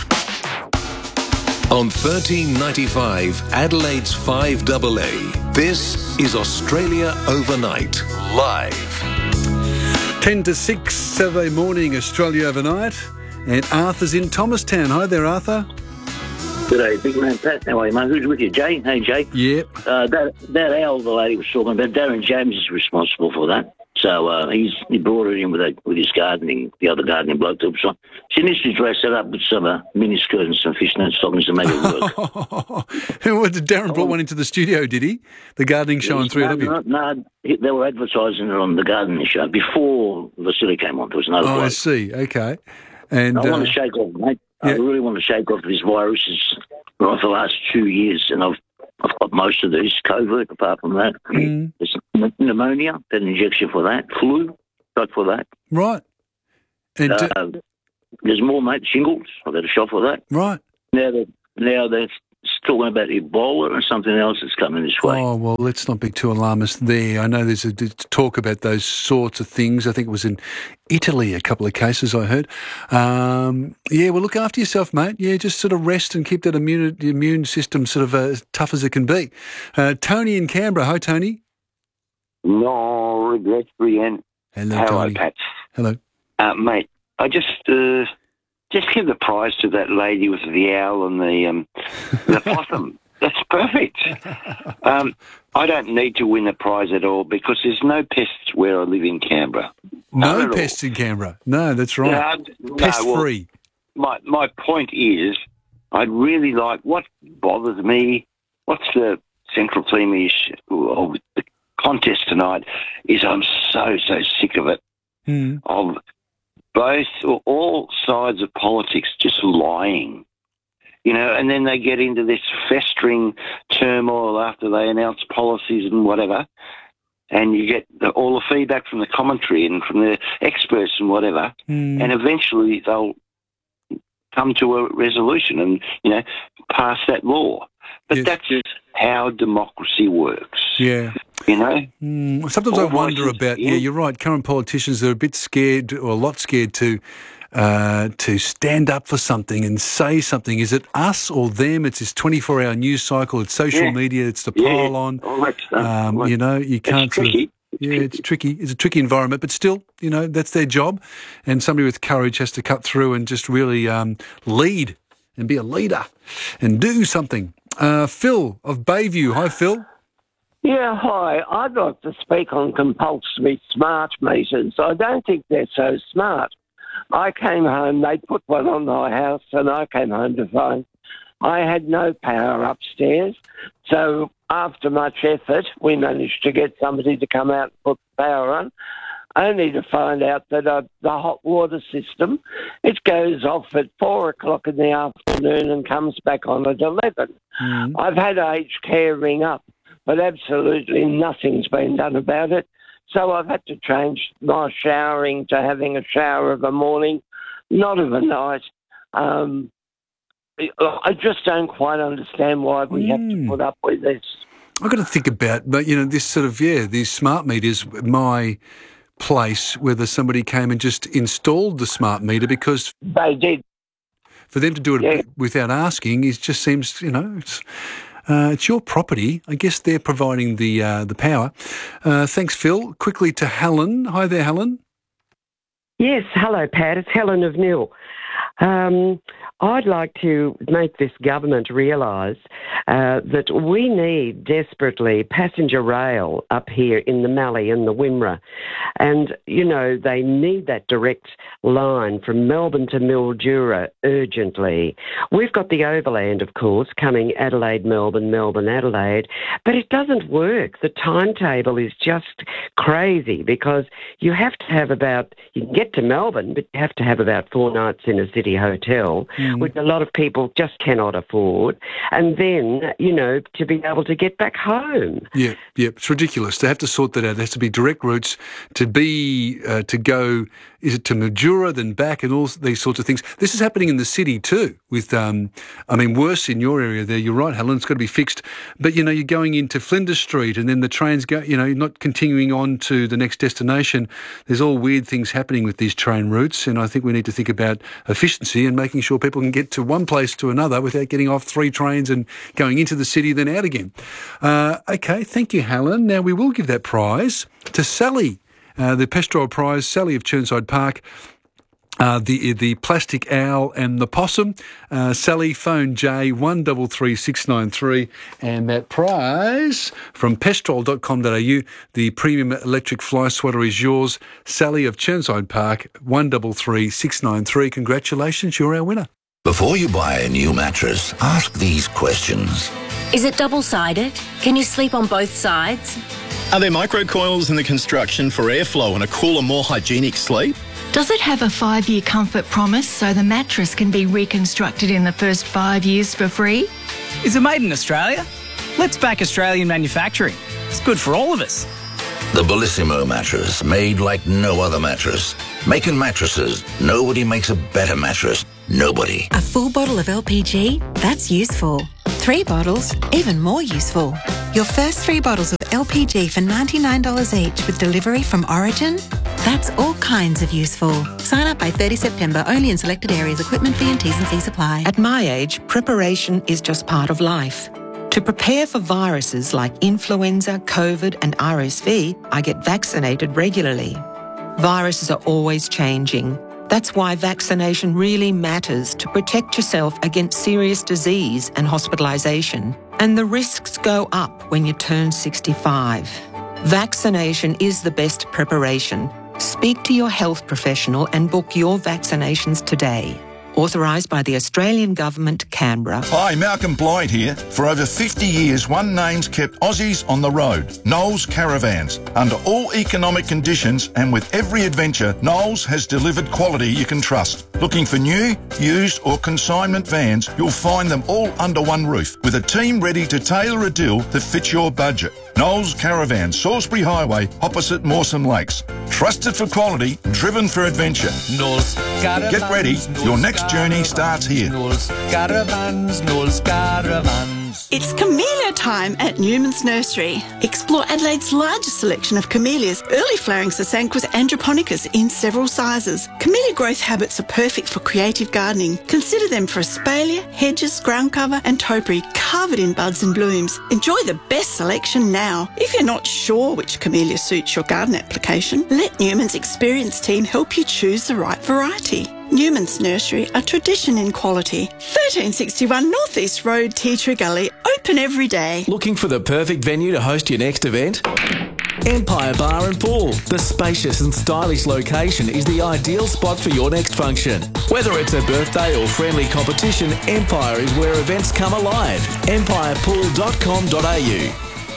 Speaker 9: On thirteen ninety-five, Adelaide's five A A, this is Australia Overnight, live.
Speaker 2: ten to six, Saturday morning, Australia Overnight. And Arthur's in Thomastown. Hi there, Arthur.
Speaker 29: G'day, big man Pat. How are you, mate? Who's with you, Jay? Hey, Jay.
Speaker 2: Yep.
Speaker 29: Uh, that, that owl the lady was talking about, Darren James is responsible for that. So uh, he's he brought it in with a, with his gardening, the other gardening bloke. So she needs to dress it up with some uh, miniskirt and some fishnet stockings to make it work.
Speaker 2: What, did Darren brought one into the studio, did he? The gardening show on three
Speaker 29: no,
Speaker 2: W?
Speaker 29: No, no, they were advertising it on the gardening show before Vasily came on. There was another
Speaker 2: Oh,
Speaker 29: bloke.
Speaker 2: I see. Okay. And
Speaker 29: I want
Speaker 2: uh,
Speaker 29: to shake off, mate. I really want to shake off these viruses right for the last two years, and I've I've got most of these COVID. Apart from that,
Speaker 2: mm.
Speaker 29: there's pneumonia, got an injection for that. Flu, got for that.
Speaker 2: Right. And
Speaker 29: uh, uh, there's more, mate. Shingles, I got a shot for that.
Speaker 2: Right.
Speaker 29: Now they're now they're talking about Ebola and something else that's coming this way.
Speaker 2: Oh, well, let's not be too alarmist there. I know there's a talk about those sorts of things. I think it was in Italy, a couple of cases I heard. Um, yeah, well, look after yourself, mate. Yeah, just sort of rest and keep that immune, immune system sort of uh, as tough as it can be. Uh, Tony in Canberra. Hi, Tony.
Speaker 5: No regrets, Brienne.
Speaker 2: Hello,
Speaker 5: Hello,
Speaker 2: Tony.
Speaker 5: Pat.
Speaker 2: Hello.
Speaker 5: Uh, mate, I just... Uh, Just give the prize to that lady with the owl and the um, the possum. That's perfect. Um, I don't need to win the prize at all because there's no pests where I live in Canberra.
Speaker 2: No pests in Canberra. No, that's right.
Speaker 5: No,
Speaker 2: Pest
Speaker 5: no, well,
Speaker 2: free.
Speaker 5: My my point is, I'd really like what bothers me. What's the central theme is of the contest tonight? Is I'm so so sick of it.
Speaker 2: Mm.
Speaker 5: Of both or all sides of politics just lying, you know, and then they get into this festering turmoil after they announce policies and whatever, and you get the, all the feedback from the commentary and from the experts and whatever,
Speaker 2: mm.
Speaker 5: and eventually they'll come to a resolution and, you know, pass that law. But yes. that's just how democracy works.
Speaker 2: Yeah.
Speaker 5: You know?
Speaker 2: Mm, sometimes All I wonder voices, about, yeah. yeah, you're right, current politicians are a bit scared or a lot scared to uh, to stand up for something and say something. Is it us or them? It's this twenty-four hour news cycle, it's social
Speaker 5: yeah.
Speaker 2: media, it's the
Speaker 5: yeah.
Speaker 2: pile on.
Speaker 5: All that stuff.
Speaker 2: Um,
Speaker 5: well,
Speaker 2: you know, you can't
Speaker 5: it's
Speaker 2: sort
Speaker 5: tricky.
Speaker 2: of... Yeah, it's tricky. It's a tricky environment, but still, you know, that's their job. And somebody with courage has to cut through and just really um, lead and be a leader and do something. Uh, Phil of Bayview. Hi, Phil.
Speaker 6: Yeah, hi. I'd like to speak on compulsory smart meters. I don't think they're so smart. I came home, they put one on my house, and I came home to find I had no power upstairs. So after much effort, we managed to get somebody to come out and put the power on, only to find out that uh, the hot water system, it goes off at four o'clock in the afternoon and comes back on at eleven.
Speaker 2: Mm.
Speaker 6: I've had aged care ring up, but absolutely nothing's been done about it. So I've had to change my showering to having a shower of a morning, not of a night. Um, I just don't quite understand why we mm. have to put up with this.
Speaker 2: I've got to think about, but you know, this sort of, yeah, these smart meters, my place, whether somebody came and just installed the smart meter because...
Speaker 6: They did.
Speaker 2: For them to do it
Speaker 6: yeah.
Speaker 2: without asking, it just seems, you know, it's... Uh, it's your property. I guess they're providing the uh, the power. Uh, thanks, Phil. Quickly to Helen. Hi there, Helen.
Speaker 7: Yes, hello, Pat. It's Helen of Nil. Um, I'd like to make this government realise uh, that we need desperately passenger rail up here in the Mallee and the Wimmera. And, you know, they need that direct line from Melbourne to Mildura urgently. We've got the overland, of course, coming Adelaide, Melbourne, Melbourne, Adelaide, but it doesn't work. The timetable is just crazy because you have to have about, you can get to Melbourne, but you have to have about four nights in a city hotel, mm. which a lot of people just cannot afford, and then, you know, to be able to get back home.
Speaker 2: Yeah, yeah, it's ridiculous. They have to sort that out. There has to be direct routes to be, uh, to go, is it to Mildura, then back, and all these sorts of things. This is happening in the city too, with, um, I mean, worse in your area there. You're right, Helen, it's got to be fixed. But, you know, you're going into Flinders Street and then the trains go, you know, you're not continuing on to the next destination. There's all weird things happening with these train routes, and I think we need to think about efficiency and making sure people can get to one place to another without getting off three trains and going into the city, then out again. Uh, okay, thank you, Helen. Now, we will give that prize to Sally, uh, the Pestrol Prize, Sally of Chirnside Park. Uh, the the plastic owl and the possum. Uh, Sally, phone J one three three six nine three, and that prize from pestrol dot com dot a u, the premium electric fly swatter, is yours. Sally of Chirnside Park, one three three six nine three. Congratulations, you're our winner.
Speaker 8: Before you buy a new mattress, ask these questions.
Speaker 10: Is it double-sided? Can you sleep on both sides?
Speaker 11: Are there microcoils in the construction for airflow and a cooler, more hygienic sleep? Does it have a five-year comfort promise so the mattress can be reconstructed in the first five years for free?
Speaker 12: Is it made in Australia? Let's back Australian manufacturing. It's good for all of us.
Speaker 8: The Bellissimo mattress, made like no other mattress. Making mattresses, nobody makes a better mattress. Nobody.
Speaker 13: A full bottle of L P G? That's useful. Three bottles? Even more useful. Your first three bottles of L P G for ninety-nine dollars each with delivery from Origin? That's all kinds of useful. Sign up by thirtieth of September, only in selected areas. Equipment fee and T's and C's apply.
Speaker 14: At my age, preparation is just part of life. To prepare for viruses like influenza, COVID and R S V, I get vaccinated regularly. Viruses are always changing. That's why vaccination really matters, to protect yourself against serious disease and hospitalisation. And the risks go up when you turn sixty-five. Vaccination is the best preparation. Speak to your health professional and book your vaccinations today. Authorised by the Australian Government, Canberra.
Speaker 15: Hi, Malcolm Blyde here. For over fifty years, one name's kept Aussies on the road. Knowles Caravans. Under all economic conditions and with every adventure, Knowles has delivered quality you can trust. Looking for new, used or consignment vans, you'll find them all under one roof, with a team ready to tailor a deal that fits your budget. Knowles Caravan, Salisbury Highway, opposite Mawson Lakes. Trusted for quality, driven for adventure.
Speaker 16: Knowles Caravans.
Speaker 15: Get ready, your next journey starts here.
Speaker 16: Knowles Caravans, Knowles Caravans.
Speaker 17: It's camellia time at Newman's Nursery. Explore Adelaide's largest selection of camellias, early flowering Sasanquas androponicus in several sizes. Camellia growth habits are perfect for creative gardening. Consider them for espalier, hedges, ground cover and topiary covered in buds and blooms. Enjoy the best selection now. If you're not sure which camellia suits your garden application, let Newman's experienced team help you choose the right variety. Newman's Nursery, a tradition in quality. thirteen sixty-one North East Road, Tea Tree Gully, open every day.
Speaker 19: Looking for the perfect venue to host your next event? Empire Bar and Pool. The spacious and stylish location is the ideal spot for your next function. Whether it's a birthday or friendly competition, Empire is where events come alive. empire pool dot com dot a u.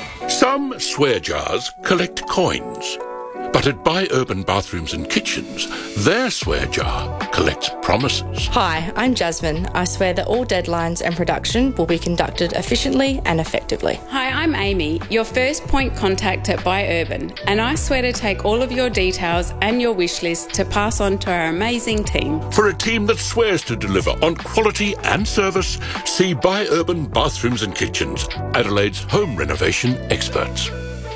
Speaker 20: Some swear jars collect coins. But at Buy Urban Bathrooms and Kitchens, their swear jar collects promises.
Speaker 30: Hi, I'm Jasmine. I swear that all deadlines and production will be conducted efficiently and effectively.
Speaker 31: Hi, I'm Amy, your first point contact at Buy Urban, and I swear to take all of your details and your wish list to pass on to our amazing team.
Speaker 20: For a team that swears to deliver on quality and service, see Buy Urban Bathrooms and Kitchens, Adelaide's home renovation experts.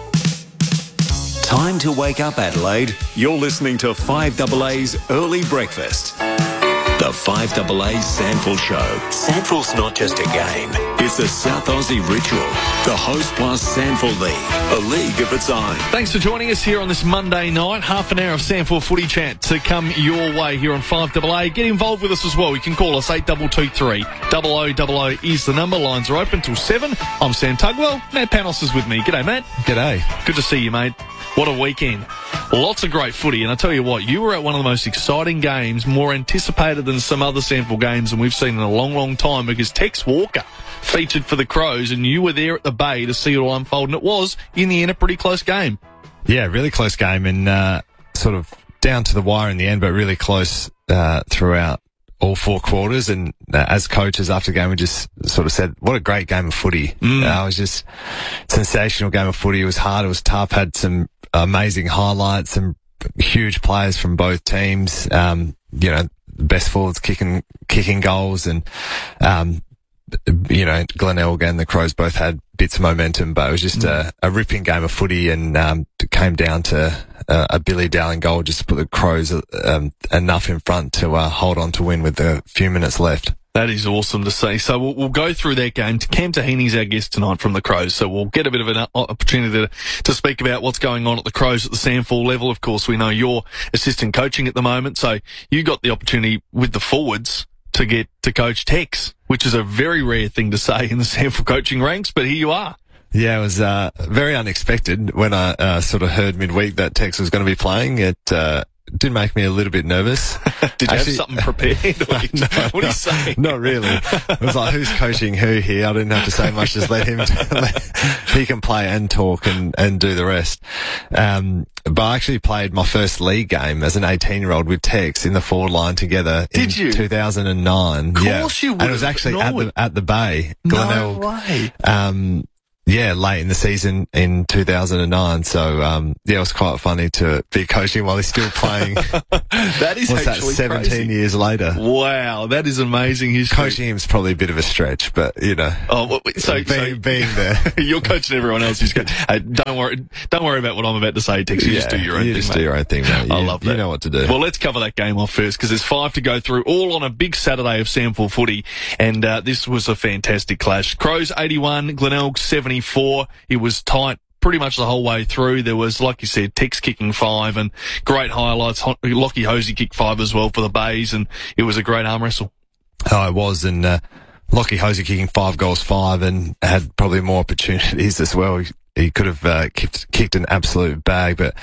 Speaker 32: Time to wake up, Adelaide. You're listening to five A A's Early Breakfast. The five A A Sandful Show. Sandful's not just a game. It's a South Aussie ritual. The Host Plus Sandful League. A league of its own.
Speaker 33: Thanks for joining us here on this Monday night. Half an hour of Sandful footy chat to come your way here on five A A. Get involved with us as well. You can call us eight two two three. double oh double oh is the number. Lines are open till seven. I'm Sam Tugwell. Matt Panos is with me. G'day, Matt.
Speaker 34: G'day.
Speaker 33: Good to see you, mate. What a weekend. Lots of great footy. And I tell you what, you were at one of the most exciting games, more anticipated than some other Sandful games than we've seen in a long, long time, because Tex Walker featured for the Crows and you were there at the Bay to see it all unfold. And it was, in the end, a pretty close game.
Speaker 34: Yeah, really close game and uh, sort of down to the wire in the end, but really close uh, throughout all four quarters. And uh, as coaches after the game, we just sort of said, what a great game of footy. Mm. Uh, it was just sensational game of footy. It was hard. It was tough. Had some amazing highlights, some huge players from both teams. Um, you know, best forwards kicking, kicking goals and, um, you know, Glenn Elgin and the Crows both had bits of momentum, but it was just mm. a, a ripping game of footy and, um, it came down to a, a Billy Dowling goal just to put the Crows, um, enough in front to, uh, hold on to win with a few minutes left.
Speaker 33: That is awesome to see. So we'll, we'll go through that game. Cam Tahini's our guest tonight from the Crows, so we'll get a bit of an opportunity to, to speak about what's going on at the Crows at the Sandful level. Of course, we know you're assistant coaching at the moment, so you got the opportunity with the forwards to get to coach Tex, which is a very rare thing to say in the Sandful coaching ranks, but here you are.
Speaker 34: Yeah, it was uh, very unexpected when I uh, sort of heard midweek that Tex was going to be playing. It uh, did make me a little bit nervous.
Speaker 33: Did you
Speaker 34: Actually,
Speaker 33: have something prepared? Or you,
Speaker 34: no,
Speaker 33: what are
Speaker 34: no,
Speaker 33: you saying?
Speaker 34: Not really. It was like, who's coaching who here? I didn't have to say much. Just let him, let, he can play and talk and, and do the rest. Um, but I actually played my first league game as an eighteen year old with Tex in the forward line together in
Speaker 33: Did you?
Speaker 34: two thousand nine.
Speaker 33: Of course
Speaker 34: yeah.
Speaker 33: you would.
Speaker 34: And it was actually at the, at the Bay. Glenelg.
Speaker 33: No way.
Speaker 34: Um, Yeah, late in the season in two thousand nine. So, um, yeah, it was quite funny to be coaching while he's still playing.
Speaker 33: That is
Speaker 34: What's
Speaker 33: actually
Speaker 34: that, seventeen
Speaker 33: crazy.
Speaker 34: years later?
Speaker 33: Wow, that is amazing history.
Speaker 34: Coaching him's probably a bit of a stretch, but, you know.
Speaker 33: Oh, well, so,
Speaker 34: being,
Speaker 33: so
Speaker 34: being there.
Speaker 33: You're coaching everyone else who's good. Hey, don't worry, don't worry about what I'm about to say, Tex. You
Speaker 34: yeah,
Speaker 33: just do your own
Speaker 34: you
Speaker 33: thing,
Speaker 34: just
Speaker 33: mate.
Speaker 34: do your own thing, mate.
Speaker 33: I
Speaker 34: You-
Speaker 33: love that.
Speaker 34: You know what to do.
Speaker 33: Well, let's cover that game off first because there's five to go through, all on a big Saturday of Sample footy, and uh, this was a fantastic clash. Crows eighty-one, Glenelg seventy-four. It was tight pretty much the whole way through. There was, like you said, Tex kicking five and great highlights. Ho- Lockie Hosey kicked five as well for the Bays, and it was a great arm wrestle.
Speaker 34: Oh, it was, and uh, Lockie Hosey kicking five goals, five, and had probably more opportunities as well. He, he could have uh, kicked, kicked an absolute bag, but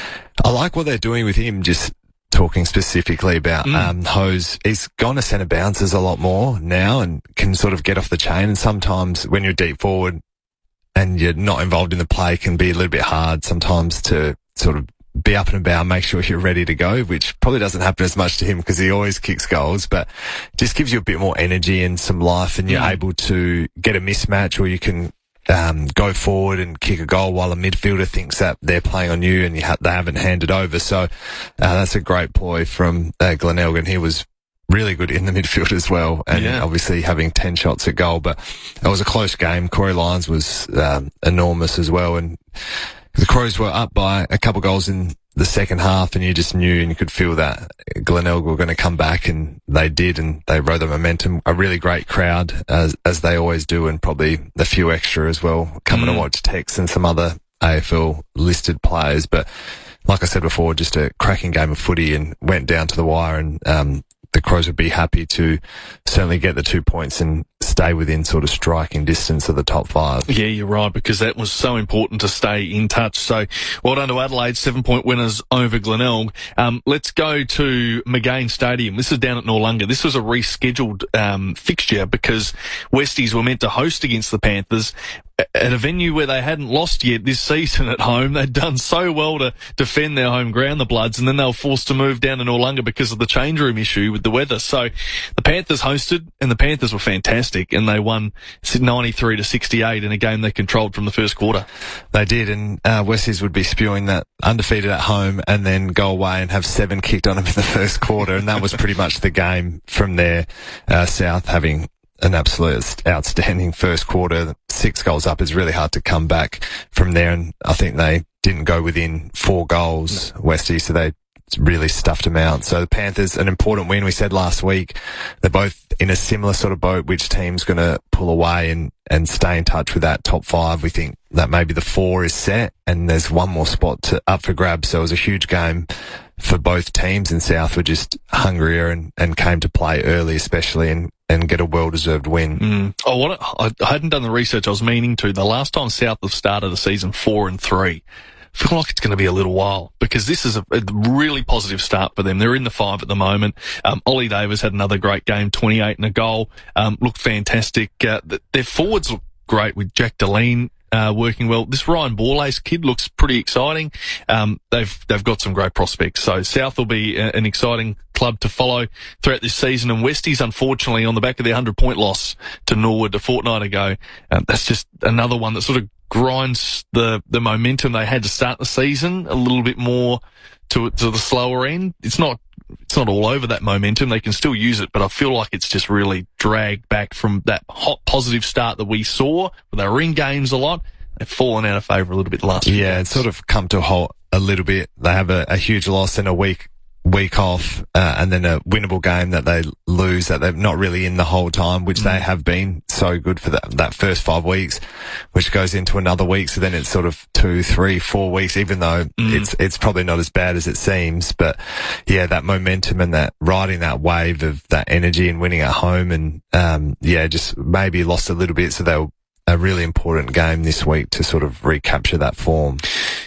Speaker 34: I like what they're doing with him, just talking specifically about
Speaker 33: Mm.
Speaker 34: um, Hose. He's gone to centre bounces a lot more now and can sort of get off the chain, and sometimes when you're deep forward and you're not involved in the play, it can be a little bit hard sometimes to sort of be up and about, make sure you're ready to go, which probably doesn't happen as much to him because he always kicks goals, but just gives you a bit more energy and some life, and you're
Speaker 33: Mm.
Speaker 34: able to get a mismatch, or you can um, go forward and kick a goal while a midfielder thinks that they're playing on you and you ha- they haven't handed over. So uh, that's a great ploy from uh, Glenelg, and he was really good in the midfield as well, and
Speaker 33: Yeah.
Speaker 34: obviously having ten shots at goal. But it was a close game. Corey Lyons was um, enormous as well, and the Crows were up by a couple goals in the second half, and you just knew and you could feel that Glenelg were going to come back, and they did, and they rode the momentum. A really great crowd, as as they always do, and probably a few extra as well, coming
Speaker 33: Mm.
Speaker 34: to watch Tex and some other A F L listed players. But like I said before, just a cracking game of footy, and went down to the wire, and um, the Crows would be happy to certainly get the two points and stay within sort of striking distance of the top five.
Speaker 33: Yeah, you're right, because that was so important to stay in touch. So well done to Adelaide, seven-point winners over Glenelg. Um, let's go to McGain Stadium. This is down at Noarlunga. This was a rescheduled um, fixture because Westies were meant to host against the Panthers at a venue where they hadn't lost yet this season at home. They'd done so well to defend their home ground, the Bloods, and then they were forced to move down to Noarlunga because of the change room issue with the weather. So the Panthers hosted, and the Panthers were fantastic, and they won ninety-three to sixty-eight in a game they controlled from the first quarter.
Speaker 34: They did, and uh, Westies would be spewing that undefeated at home and then go away and have seven kicked on them in the first quarter, and that was pretty much the game from there. Uh, South having an absolute outstanding first quarter, six goals up. Is really hard to come back from there, and I think they didn't go within four goals, no. Westies, so they really stuffed them out. So the Panthers, an important win. We said last week they're both in a similar sort of boat. Which team's going to pull away and, and stay in touch with that top five? We think that maybe the four is set, and there's one more spot to, up for grabs. So it was a huge game for both teams, and South were just hungrier and, and came to play early, especially, and, and get a well-deserved win.
Speaker 33: Mm. Oh, what a, I hadn't done the research I was meaning to. The last time South have started the season four and three, I feel like it's going to be a little while, because this is a, a really positive start for them. They're in the five at the moment. Um, Ollie Davis had another great game, twenty-eight and a goal, um, looked fantastic. Uh, th- their forwards look great with Jack Deline Uh, working well. This Ryan Borlase kid looks pretty exciting. Um, they've, they've got some great prospects. So South will be a, an exciting club to follow throughout this season. And Westies, unfortunately, on the back of their hundred point loss to Norwood a fortnight ago, um, that's just another one that sort of grinds the, the momentum they had to start the season a little bit more to, to the slower end. It's not, it's not all over that momentum. They can still use it, but I feel like it's just really dragged back from that hot positive start that we saw. They were in games a lot. They've fallen out of favour a little bit the last few
Speaker 34: Yeah,
Speaker 33: games.
Speaker 34: it's sort of come to a halt a little bit. They have a, a huge loss and a week week off, uh, and then a winnable game that they lose that they're not really in the whole time, which mm. they have been so good for that, that first five weeks, which goes into another week. So then it's sort of two, three, four weeks, even though mm. it's, it's probably not as bad as it seems. But yeah, that momentum and that riding that wave of that energy and winning at home, and, um, yeah, just maybe lost a little bit. So they'll, a really important game this week to sort of recapture that form.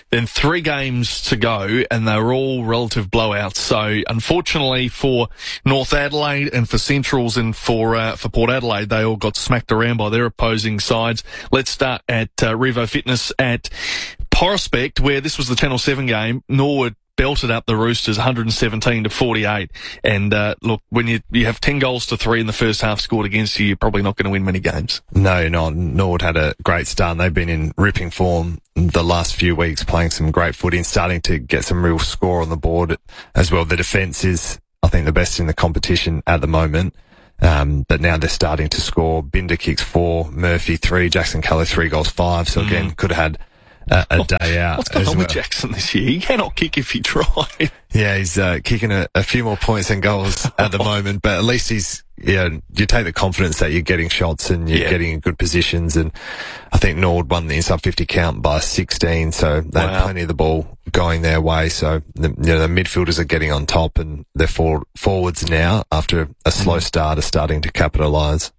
Speaker 33: then three games to go, and they were all relative blowouts. So, unfortunately for North Adelaide and for Centrals and for uh, for Port Adelaide, they all got smacked around by their opposing sides. Let's start at uh, Revo Fitness at Prospect, where this was the Channel seven game. Norwood belted up the Roosters one hundred seventeen to forty-eight. And, uh, look, when you, you have ten goals to three in the first half scored against you, you're probably not going to win many games.
Speaker 34: No, you're not. Norwood had a great start, and they've been in ripping form the last few weeks, playing some great footy and starting to get some real score on the board as well. The defence is, I think, the best in the competition at the moment. Um, but now they're starting to score. Binder kicks four, Murphy three, Jackson Callow three goals five. So again, mm. could have had a, a day out.
Speaker 33: What's going
Speaker 34: as
Speaker 33: on
Speaker 34: well.
Speaker 33: with Jackson this year? He cannot kick if he tried.
Speaker 34: Yeah, he's uh, kicking a, a few more points than goals at the moment, but at least he's, yeah, you take the confidence that you're getting shots and you're yeah. getting in good positions. And I think Nord won the inside fifty count by sixteen, so they wow. had plenty of the ball going their way. So the, you know, the midfielders are getting on top, and their for, forwards now, after a slow start, are starting to capitalise.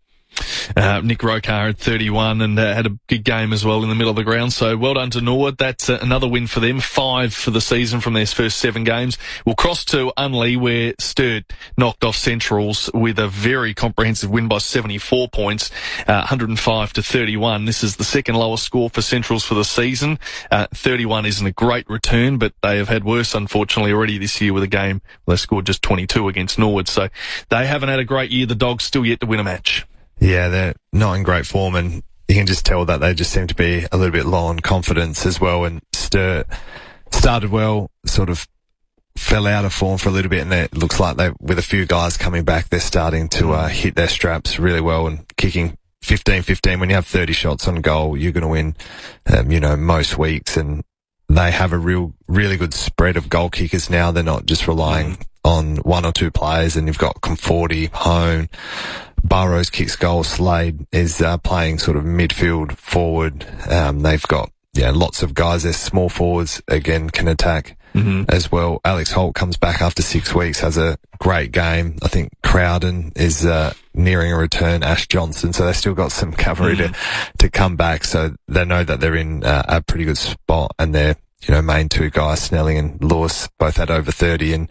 Speaker 33: Uh, Nick Rokar had thirty-one and uh, had a big game as well in the middle of the ground. So well done to Norwood. That's uh, another win for them. Five for the season from their first seven games. We'll cross to Unley, where Sturt knocked off Centrals with a very comprehensive win by seventy-four points, uh, one hundred five to thirty-one. This is the second lowest score for Centrals for the season. Uh, thirty-one isn't a great return, but they have had worse, unfortunately, already this year with a game where they scored just twenty-two against Norwood. So they haven't had a great year. The Dogs still yet to win a match.
Speaker 34: Yeah, they're not in great form, and you can just tell that they just seem to be a little bit low on confidence as well. And Sturt started well, sort of fell out of form for a little bit, and it looks like they, with a few guys coming back, they're starting to uh, hit their straps really well and kicking fifteen fifteen. When you have thirty shots on goal, you're going to win, um, you know, most weeks. And they have a real, really good spread of goal kickers now. They're not just relying on one or two players, and you've got Conforti, Hone, Burrows kicks goals. Slade is uh, playing sort of midfield forward. Um, they've got, yeah, lots of guys. Their small forwards, again, can attack mm-hmm. as well. Alex Holt comes back after six weeks, has a great game. I think Crowden is uh, nearing a return, Ash Johnson, so they've still got some cavalry mm-hmm. to, to come back. So they know that they're in uh, a pretty good spot, and their, you know, main two guys, Snelling and Lewis, both had over thirty and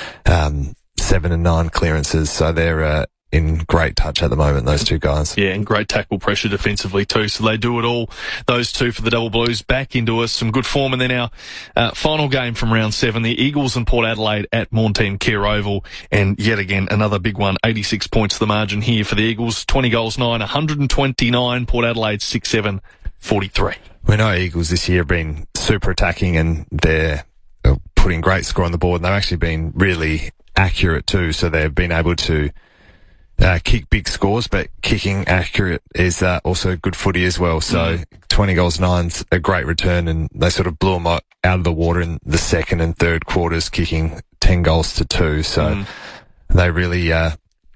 Speaker 34: um, seven and nine clearances. So they're uh, in great touch at the moment, those two guys.
Speaker 33: Yeah, and great tackle pressure defensively too. So they do it all, those two for the Double Blues, back into us, some good form. And then our uh, final game from round seven, the Eagles and Port Adelaide at Maunteen Care Oval. And yet again, another big one, eighty-six points the margin here for the Eagles, twenty goals, nine, one hundred twenty-nine. Port Adelaide, six seven, forty-three.
Speaker 34: We know Eagles this year have been super attacking, and they're putting great score on the board, and they've actually been really accurate too. So they've been able to Uh, kick big scores, but kicking accurate is uh, also good footy as well. So mm. twenty goals, nine's a great return, and they sort of blew them out of the water in the second and third quarters, kicking ten goals to two. So mm. they really uh,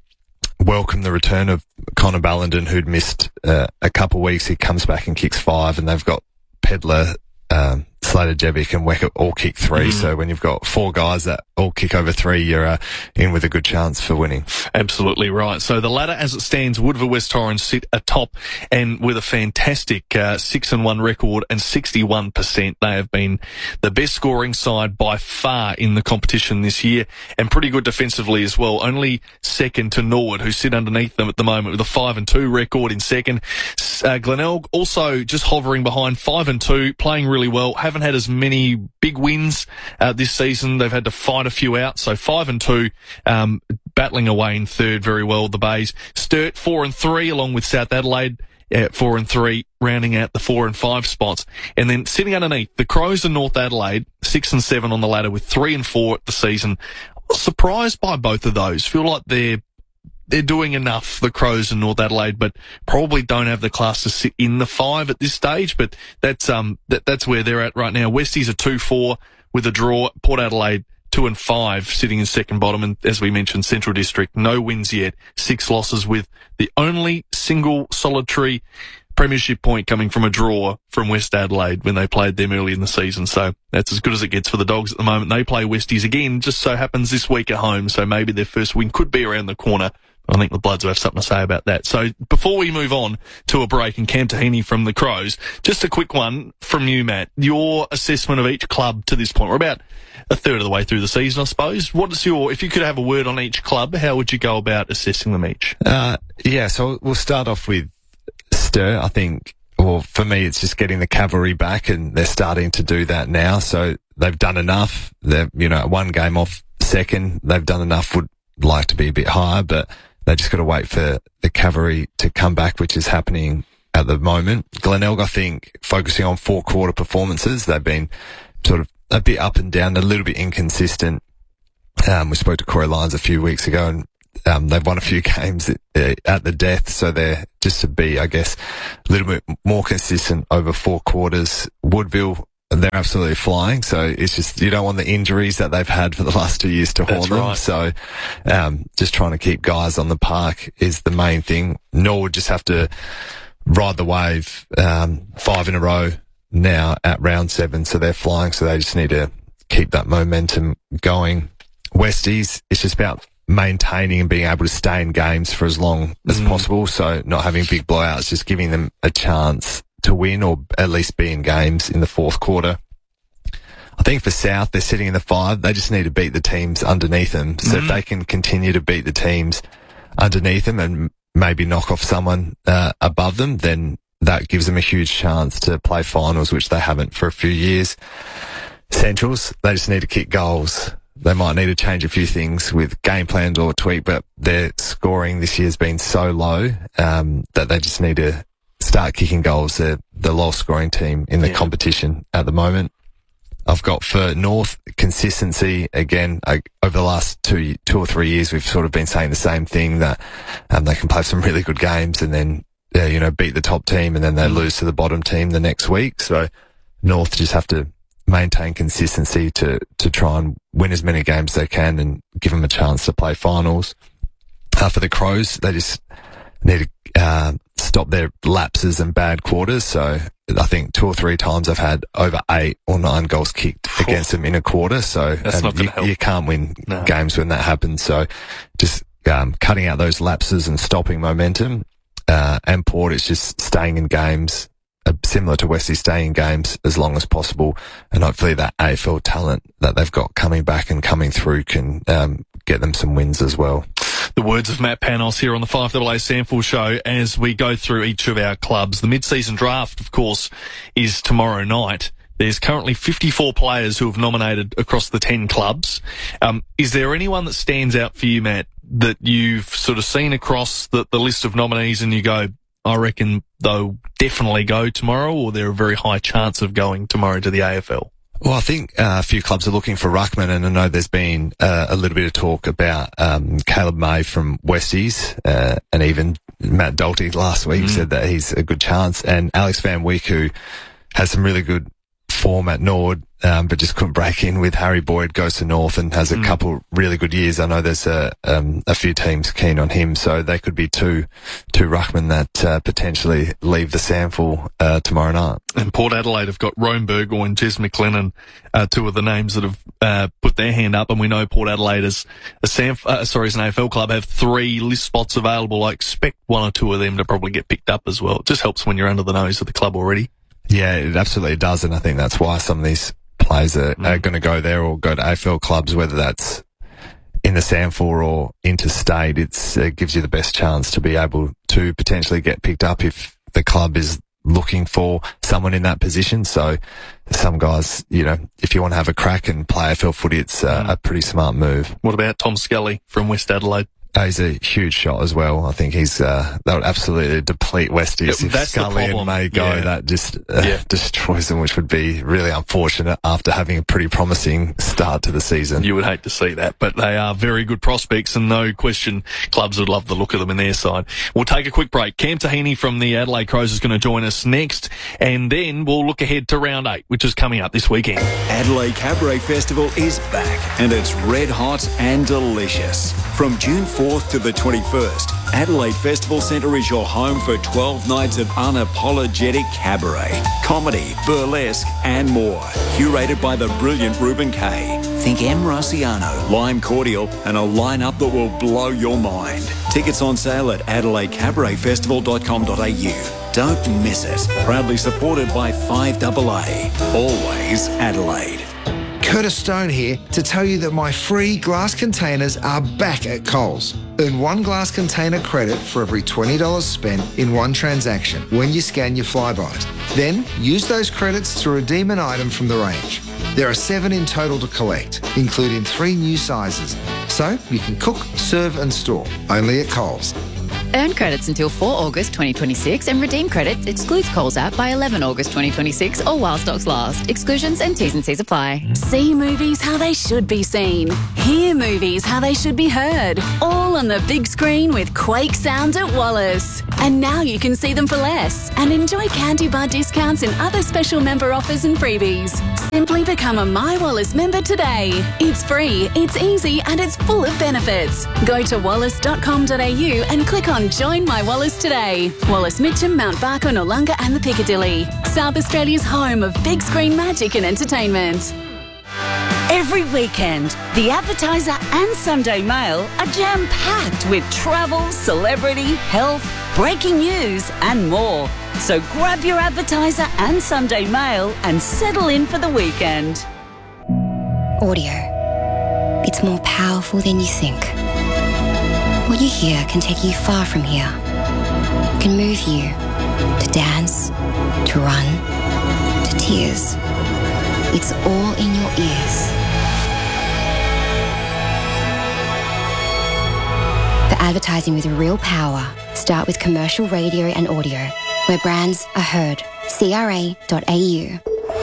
Speaker 34: welcome the return of Connor Ballenden, who'd missed uh, a couple of weeks. He comes back and kicks five, and they've got Pedler, um, Slater Jevic and Weckett all kick three. Mm. So when you've got four guys that all kick over three, you're uh, in with a good chance for winning.
Speaker 33: Absolutely right. So the ladder as it stands, Woodville West Torrens sit atop, and with a fantastic uh, six and one record and sixty-one percent. They have been the best scoring side by far in the competition this year, and pretty good defensively as well. Only second to Norwood, who sit underneath them at the moment with a five and two record in second. Uh, Glenelg also just hovering behind, five and two, playing really well. Haven't had as many big wins uh, this season. They've had to fight a few out. So five and two, um, battling away in third very well. The Bays. Sturt four and three, along with South Adelaide at four and three, rounding out the four and five spots. And then sitting underneath, the Crows and North Adelaide, six and seven on the ladder with three and four at the season. I was surprised by both of those. Feel like they're They're doing enough, the Crows and North Adelaide, but probably don't have the class to sit in the five at this stage. But that's um that, that's where they're at right now. Westies are two four with a draw. Port Adelaide two and five, sitting in second bottom. And as we mentioned, Central District, no wins yet, six losses, with the only single solitary premiership point coming from a draw from West Adelaide when they played them early in the season. So that's as good as it gets for the Dogs at the moment. They play Westies again, just so happens this week at home. So maybe their first win could be around the corner. I think the Bloods will have something to say about that. So before we move on to a break and Cam Tahini from the Crows, just a quick one from you, Matt. Your assessment of each club to this point. We're about a third of the way through the season, I suppose. What is your, if you could have a word on each club, how would you go about assessing them each?
Speaker 34: Uh, yeah, so we'll start off with Stir. I think, well, for me, it's just getting the cavalry back, and they're starting to do that now. So they've done enough. They're, you know, one game off second. They've done enough. Would like to be a bit higher, but they just got to wait for the cavalry to come back, which is happening at the moment. Glenelg, I think, focusing on four quarter performances, they've been sort of a bit up and down, a little bit inconsistent. Um, we spoke to Corey Lyons a few weeks ago, and um, they've won a few games at, uh, at the death, so they're just to be, I guess, a little bit more consistent over four quarters. Woodville, they're absolutely flying, so it's just, you don't want the injuries that they've had for the last two years to haunt them.
Speaker 33: Right.
Speaker 34: So, um, just trying to keep guys on the park is the main thing. Norwood just have to ride the wave, um, five in a row now at round seven, so they're flying, so they just need to keep that momentum going. Westies, it's just about maintaining and being able to stay in games for as long as
Speaker 33: Mm.
Speaker 34: possible, so not having big blowouts, just giving them a chance to win or at least be in games in the fourth quarter. I think for South, they're sitting in the five. They just need to beat the teams underneath them. So
Speaker 33: Mm.
Speaker 34: if they can continue to beat the teams underneath them and maybe knock off someone uh, above them, then that gives them a huge chance to play finals, which they haven't for a few years. Centrals, they just need to kick goals. They might need to change a few things with game plans or tweak, but their scoring this year has been so low um, that they just need to start kicking goals. They're the lowest scoring team in the
Speaker 33: Yeah.
Speaker 34: competition at the moment. I've got for North, consistency. Again, I, over the last two two or three years, we've sort of been saying the same thing, that um, they can play some really good games and then, uh, you know, beat the top team, and then they lose to the bottom team the next week. So North just have to maintain consistency to, to try and win as many games as they can and give them a chance to play finals. Uh, for the Crows, they just need to uh, stop their lapses and bad quarters. So I think two or three times I've had over eight or nine goals kicked against them in a quarter. So
Speaker 33: That's
Speaker 34: and
Speaker 33: not gonna
Speaker 34: you,
Speaker 33: help.
Speaker 34: you can't win
Speaker 33: No.
Speaker 34: games when that happens. So just um, cutting out those lapses and stopping momentum. Uh, and Port is just staying in games, uh, similar to Westie, staying in games as long as possible. And hopefully that A F L talent that they've got coming back and coming through can um, get them some wins as well.
Speaker 33: The words of Matt Panos here on the five A A Sample Show as we go through each of our clubs. The mid-season draft, of course, is tomorrow night. There's currently fifty-four players who have nominated across the ten clubs. Um, is there anyone that stands out for you, Matt, that you've sort of seen across the, the list of nominees and you go, I reckon they'll definitely go tomorrow, or they're a very high chance of going tomorrow to the A F L?
Speaker 34: Well, I think uh, a few clubs are looking for ruckman, and I know there's been uh, a little bit of talk about um, Caleb May from Westies, uh, and even Matt Dalty last week
Speaker 33: Mm.
Speaker 34: said that he's a good chance, and Alex Van Wyk, who has some really good form at Nord, um, but just couldn't break in with Harry Boyd, goes to North and has a
Speaker 33: Mm.
Speaker 34: couple really good years. I know there's a, um, a few teams keen on him, so they could be two, two ruckmen that uh, potentially leave the Sample uh, tomorrow night.
Speaker 33: And Port Adelaide have got Rome Burgoyne and Jez McLennan, uh, two of the names that have uh, put their hand up. And we know Port Adelaide is a Samf, uh, sorry, as an A F L club, have three list spots available. I expect one or two of them to probably get picked up as well. It just helps when you're under the nose of the club already.
Speaker 34: Yeah, it absolutely does, and I think that's why some of these players are,
Speaker 33: Mm.
Speaker 34: are going to go there or go to A F L clubs, whether that's in the Sample or interstate. It's, it gives you the best chance to be able to potentially get picked up if the club is looking for someone in that position. So some guys, you know, if you want to have a crack and play A F L footy, it's uh,
Speaker 33: Mm.
Speaker 34: a pretty smart move.
Speaker 33: What about Tom Scully from West Adelaide?
Speaker 34: Oh, he's a huge shot as well. I think he's uh, that would absolutely deplete Westies
Speaker 33: Yeah,
Speaker 34: if
Speaker 33: that's the
Speaker 34: Scully and
Speaker 33: problem.
Speaker 34: May go.
Speaker 33: Yeah.
Speaker 34: That just uh,
Speaker 33: Yeah.
Speaker 34: destroys them, which would be really unfortunate after having a pretty promising start to the season.
Speaker 33: You would hate to see that, but they are very good prospects, and no question clubs would love the look of them in their side. We'll take a quick break. Cam Tahini from the Adelaide Crows is going to join us next, and then we'll look ahead to round eight, which is coming up this weekend.
Speaker 32: Adelaide Cabaret Festival is back, and it's red hot and delicious. From June fourth to the twenty-first, Adelaide Festival Centre is your home for twelve nights of unapologetic cabaret, comedy, burlesque and more. Curated by the brilliant Ruben Kay. Think M. Rossiano, Lime Cordial and a lineup that will blow your mind. Tickets on sale at adelaide cabaret festival dot com dot a u. Don't miss it. Proudly supported by five A A. Always Adelaide.
Speaker 1: Curtis Stone here to tell you that my free glass containers are back at Coles. Earn one glass container credit for every twenty dollars spent in one transaction when you scan your Flybuys. Then use those credits to redeem an item from the range. There are seven in total to collect, including three new sizes. So you can cook, serve and store, only at Coles.
Speaker 3: Earn credits until four August twenty twenty-six and redeem credits excludes Coles app by eleven August twenty twenty-six or while stocks last. Exclusions and T's and C's apply.
Speaker 4: See movies how they should be seen. Hear movies how they should be heard. All on the big screen with Quake Sound at Wallace. And now you can see them for less and enjoy candy bar discounts and other special member offers and freebies. Simply become a My Wallace member today. It's free, it's easy and it's full of benefits. Go to wallace dot com dot a u and click on Join My Wallace today. Wallace Mitcham, Mount Barker, Noongar and the Piccadilly. South Australia's home of big screen magic and entertainment.
Speaker 9: Every weekend, The Advertiser and Sunday Mail are jam-packed with travel, celebrity, health, breaking news and more. So grab your Advertiser and Sunday Mail and settle in for the weekend.
Speaker 18: Audio. It's more powerful than you think. What you hear can take you far from here. It can move you to dance, to run, to tears. It's all in your ears. For advertising with real power, start with commercial radio and audio, where brands are heard. C R A dot A U.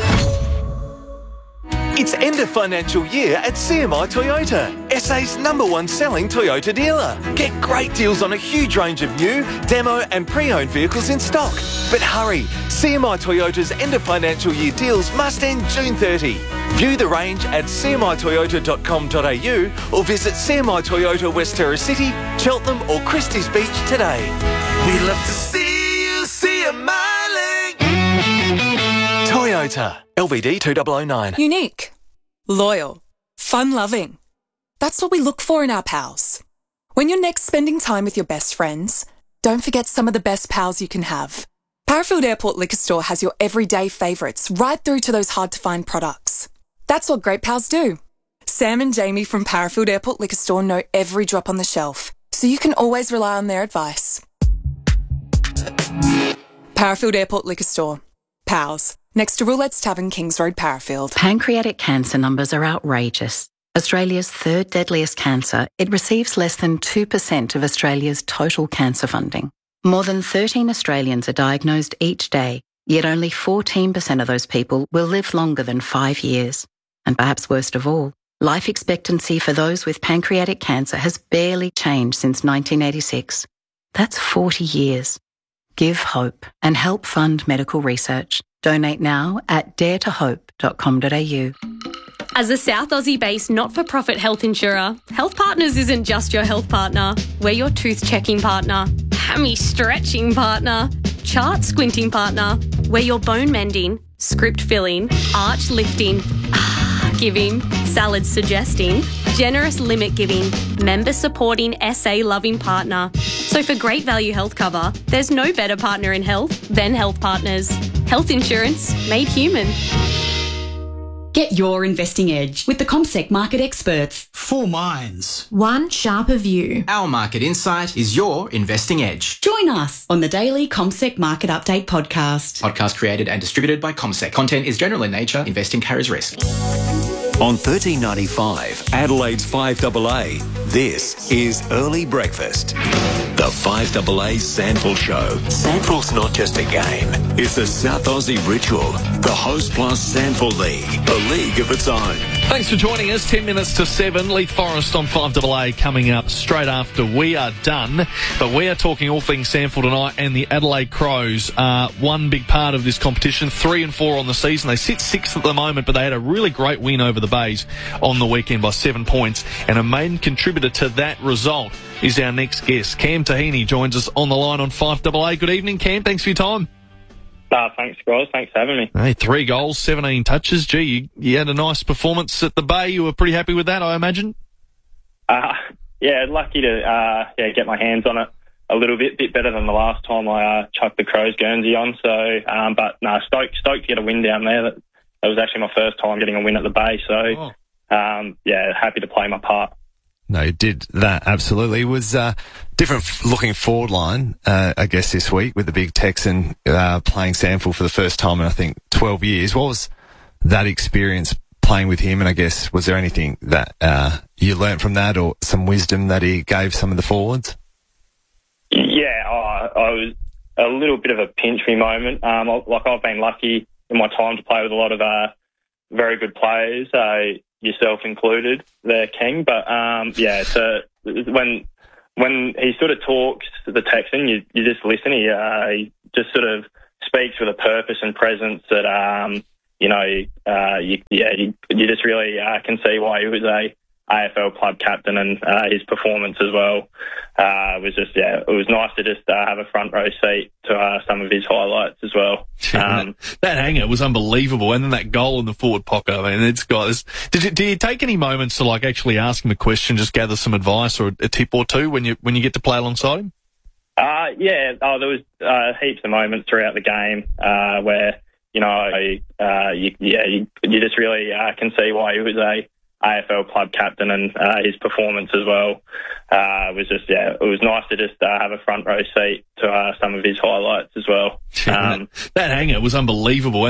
Speaker 21: It's end of financial year at C M I Toyota, S A's number one selling Toyota dealer. Get great deals on a huge range of new, demo and pre-owned vehicles in stock. But hurry, C M I Toyota's end of financial year deals must end June thirtieth. View the range at c m i toyota dot com dot a u or visit C M I Toyota West Terrace City, Cheltenham or Christie's Beach today.
Speaker 22: We love to see you see a miling.
Speaker 21: Toyota, L V D two thousand nine.
Speaker 23: Unique, loyal, fun-loving. That's what we look for in our pals. When you're next spending time with your best friends, don't forget some of the best pals you can have. Parafield Airport Liquor Store has your everyday favourites right through to those hard-to-find products. That's what great pals do. Sam and Jamie from Parafield Airport Liquor Store know every drop on the shelf, so you can always rely on their advice. Parafield Airport Liquor Store. Pals. Next to Roulette's Tavern, Kings Road, Parafield.
Speaker 24: Pancreatic cancer numbers are outrageous. Australia's third deadliest cancer, it receives less than two percent of Australia's total cancer funding. More than thirteen Australians are diagnosed each day, yet only fourteen percent of those people will live longer than five years. And perhaps worst of all, life expectancy for those with pancreatic cancer has barely changed since nineteen eighty-six. That's forty years. Give hope and help fund medical research. Donate now at dare to hope dot com dot a u.
Speaker 25: As a South Aussie-based not-for-profit health insurer, Health Partners isn't just your health partner. We're your tooth-checking partner, hammy-stretching partner, chart-squinting partner. We're your bone-mending, script-filling, arch-lifting, giving, salad-suggesting, generous limit-giving, member-supporting, S A-loving partner. So for great value health cover, there's no better partner in health than Health Partners. Health insurance made human.
Speaker 26: Get your investing edge with the CommSec market experts.
Speaker 27: Four minds.
Speaker 26: One sharper view.
Speaker 28: Our market insight is your investing edge.
Speaker 26: Join us on the daily CommSec Market Update podcast.
Speaker 28: Podcast created and distributed by CommSec. Content is general in nature. Investing carries risk.
Speaker 32: On thirteen ninety-five, Adelaide's five A A, this is Early Breakfast. The five A A Sandful Show. Sandful's not just a game, it's a South Aussie ritual. The Host Plus Sandful League, a league of its own.
Speaker 33: Thanks for joining us. ten minutes to seven. Leith Forest on five A A coming up straight after we are done. But we are talking all things Sandful tonight, and the Adelaide Crows are one big part of this competition. Three and four on the season. They sit sixth at the moment, but they had a really great win over the Bays on the weekend by seven points. And a main contributor to that result is our next guest. Cam Tahini joins us on the line on five A A. Good evening, Cam. Thanks for your time.
Speaker 29: Uh, thanks, guys. Thanks for having me.
Speaker 33: Hey, three goals, seventeen touches. Gee, you, you had a nice performance at the Bay. You were pretty happy with that, I imagine?
Speaker 29: Uh, yeah, lucky to uh, yeah get my hands on it a little bit, bit better than the last time I uh, chucked the Crows Guernsey on. So, um, but no, stoked, stoked to get a win down there. That, that was actually my first time getting a win at the Bay. So, oh. um, yeah, happy to play my part.
Speaker 34: No, you did that, absolutely. It was uh, different f- looking forward line, uh, I guess, this week with the big Texan uh, playing Sample for the first time in, I think, twelve years. What was that experience playing with him? And I guess, was there anything that uh, you learnt from that or some wisdom that he gave some of the forwards?
Speaker 29: Yeah, oh, I was a little bit of a pinch me moment. Um, like I've been lucky in my time to play with a lot of uh, very good players, uh, yourself included, there, King. But um, yeah, so when when he sort of talks to the Texan, you you just listen. He, uh, he just sort of speaks with a purpose and presence that um, you know, uh, you, yeah, you, you just really uh, can see why he was a A F L club captain, and uh, his performance as well uh, was just, yeah, it was nice to just uh, have a front row seat to uh, some of his highlights as well. Um,
Speaker 33: that, that hanger was unbelievable, and then that goal in the forward pocket. I mean, it's got. Did you, do you take any moments to like actually ask him a question, just gather some advice or a tip or two when you when you get to play alongside him?
Speaker 29: Uh, yeah, oh, there was uh, heaps of moments throughout the game uh, where you know, uh, you, yeah, you, you just really uh, can see why he was a A F L club captain, and uh, his performance as well uh, was just, yeah, it was nice to just uh, have a front row seat to uh, some of his highlights as well. Um,
Speaker 33: that, that hanger was unbelievable.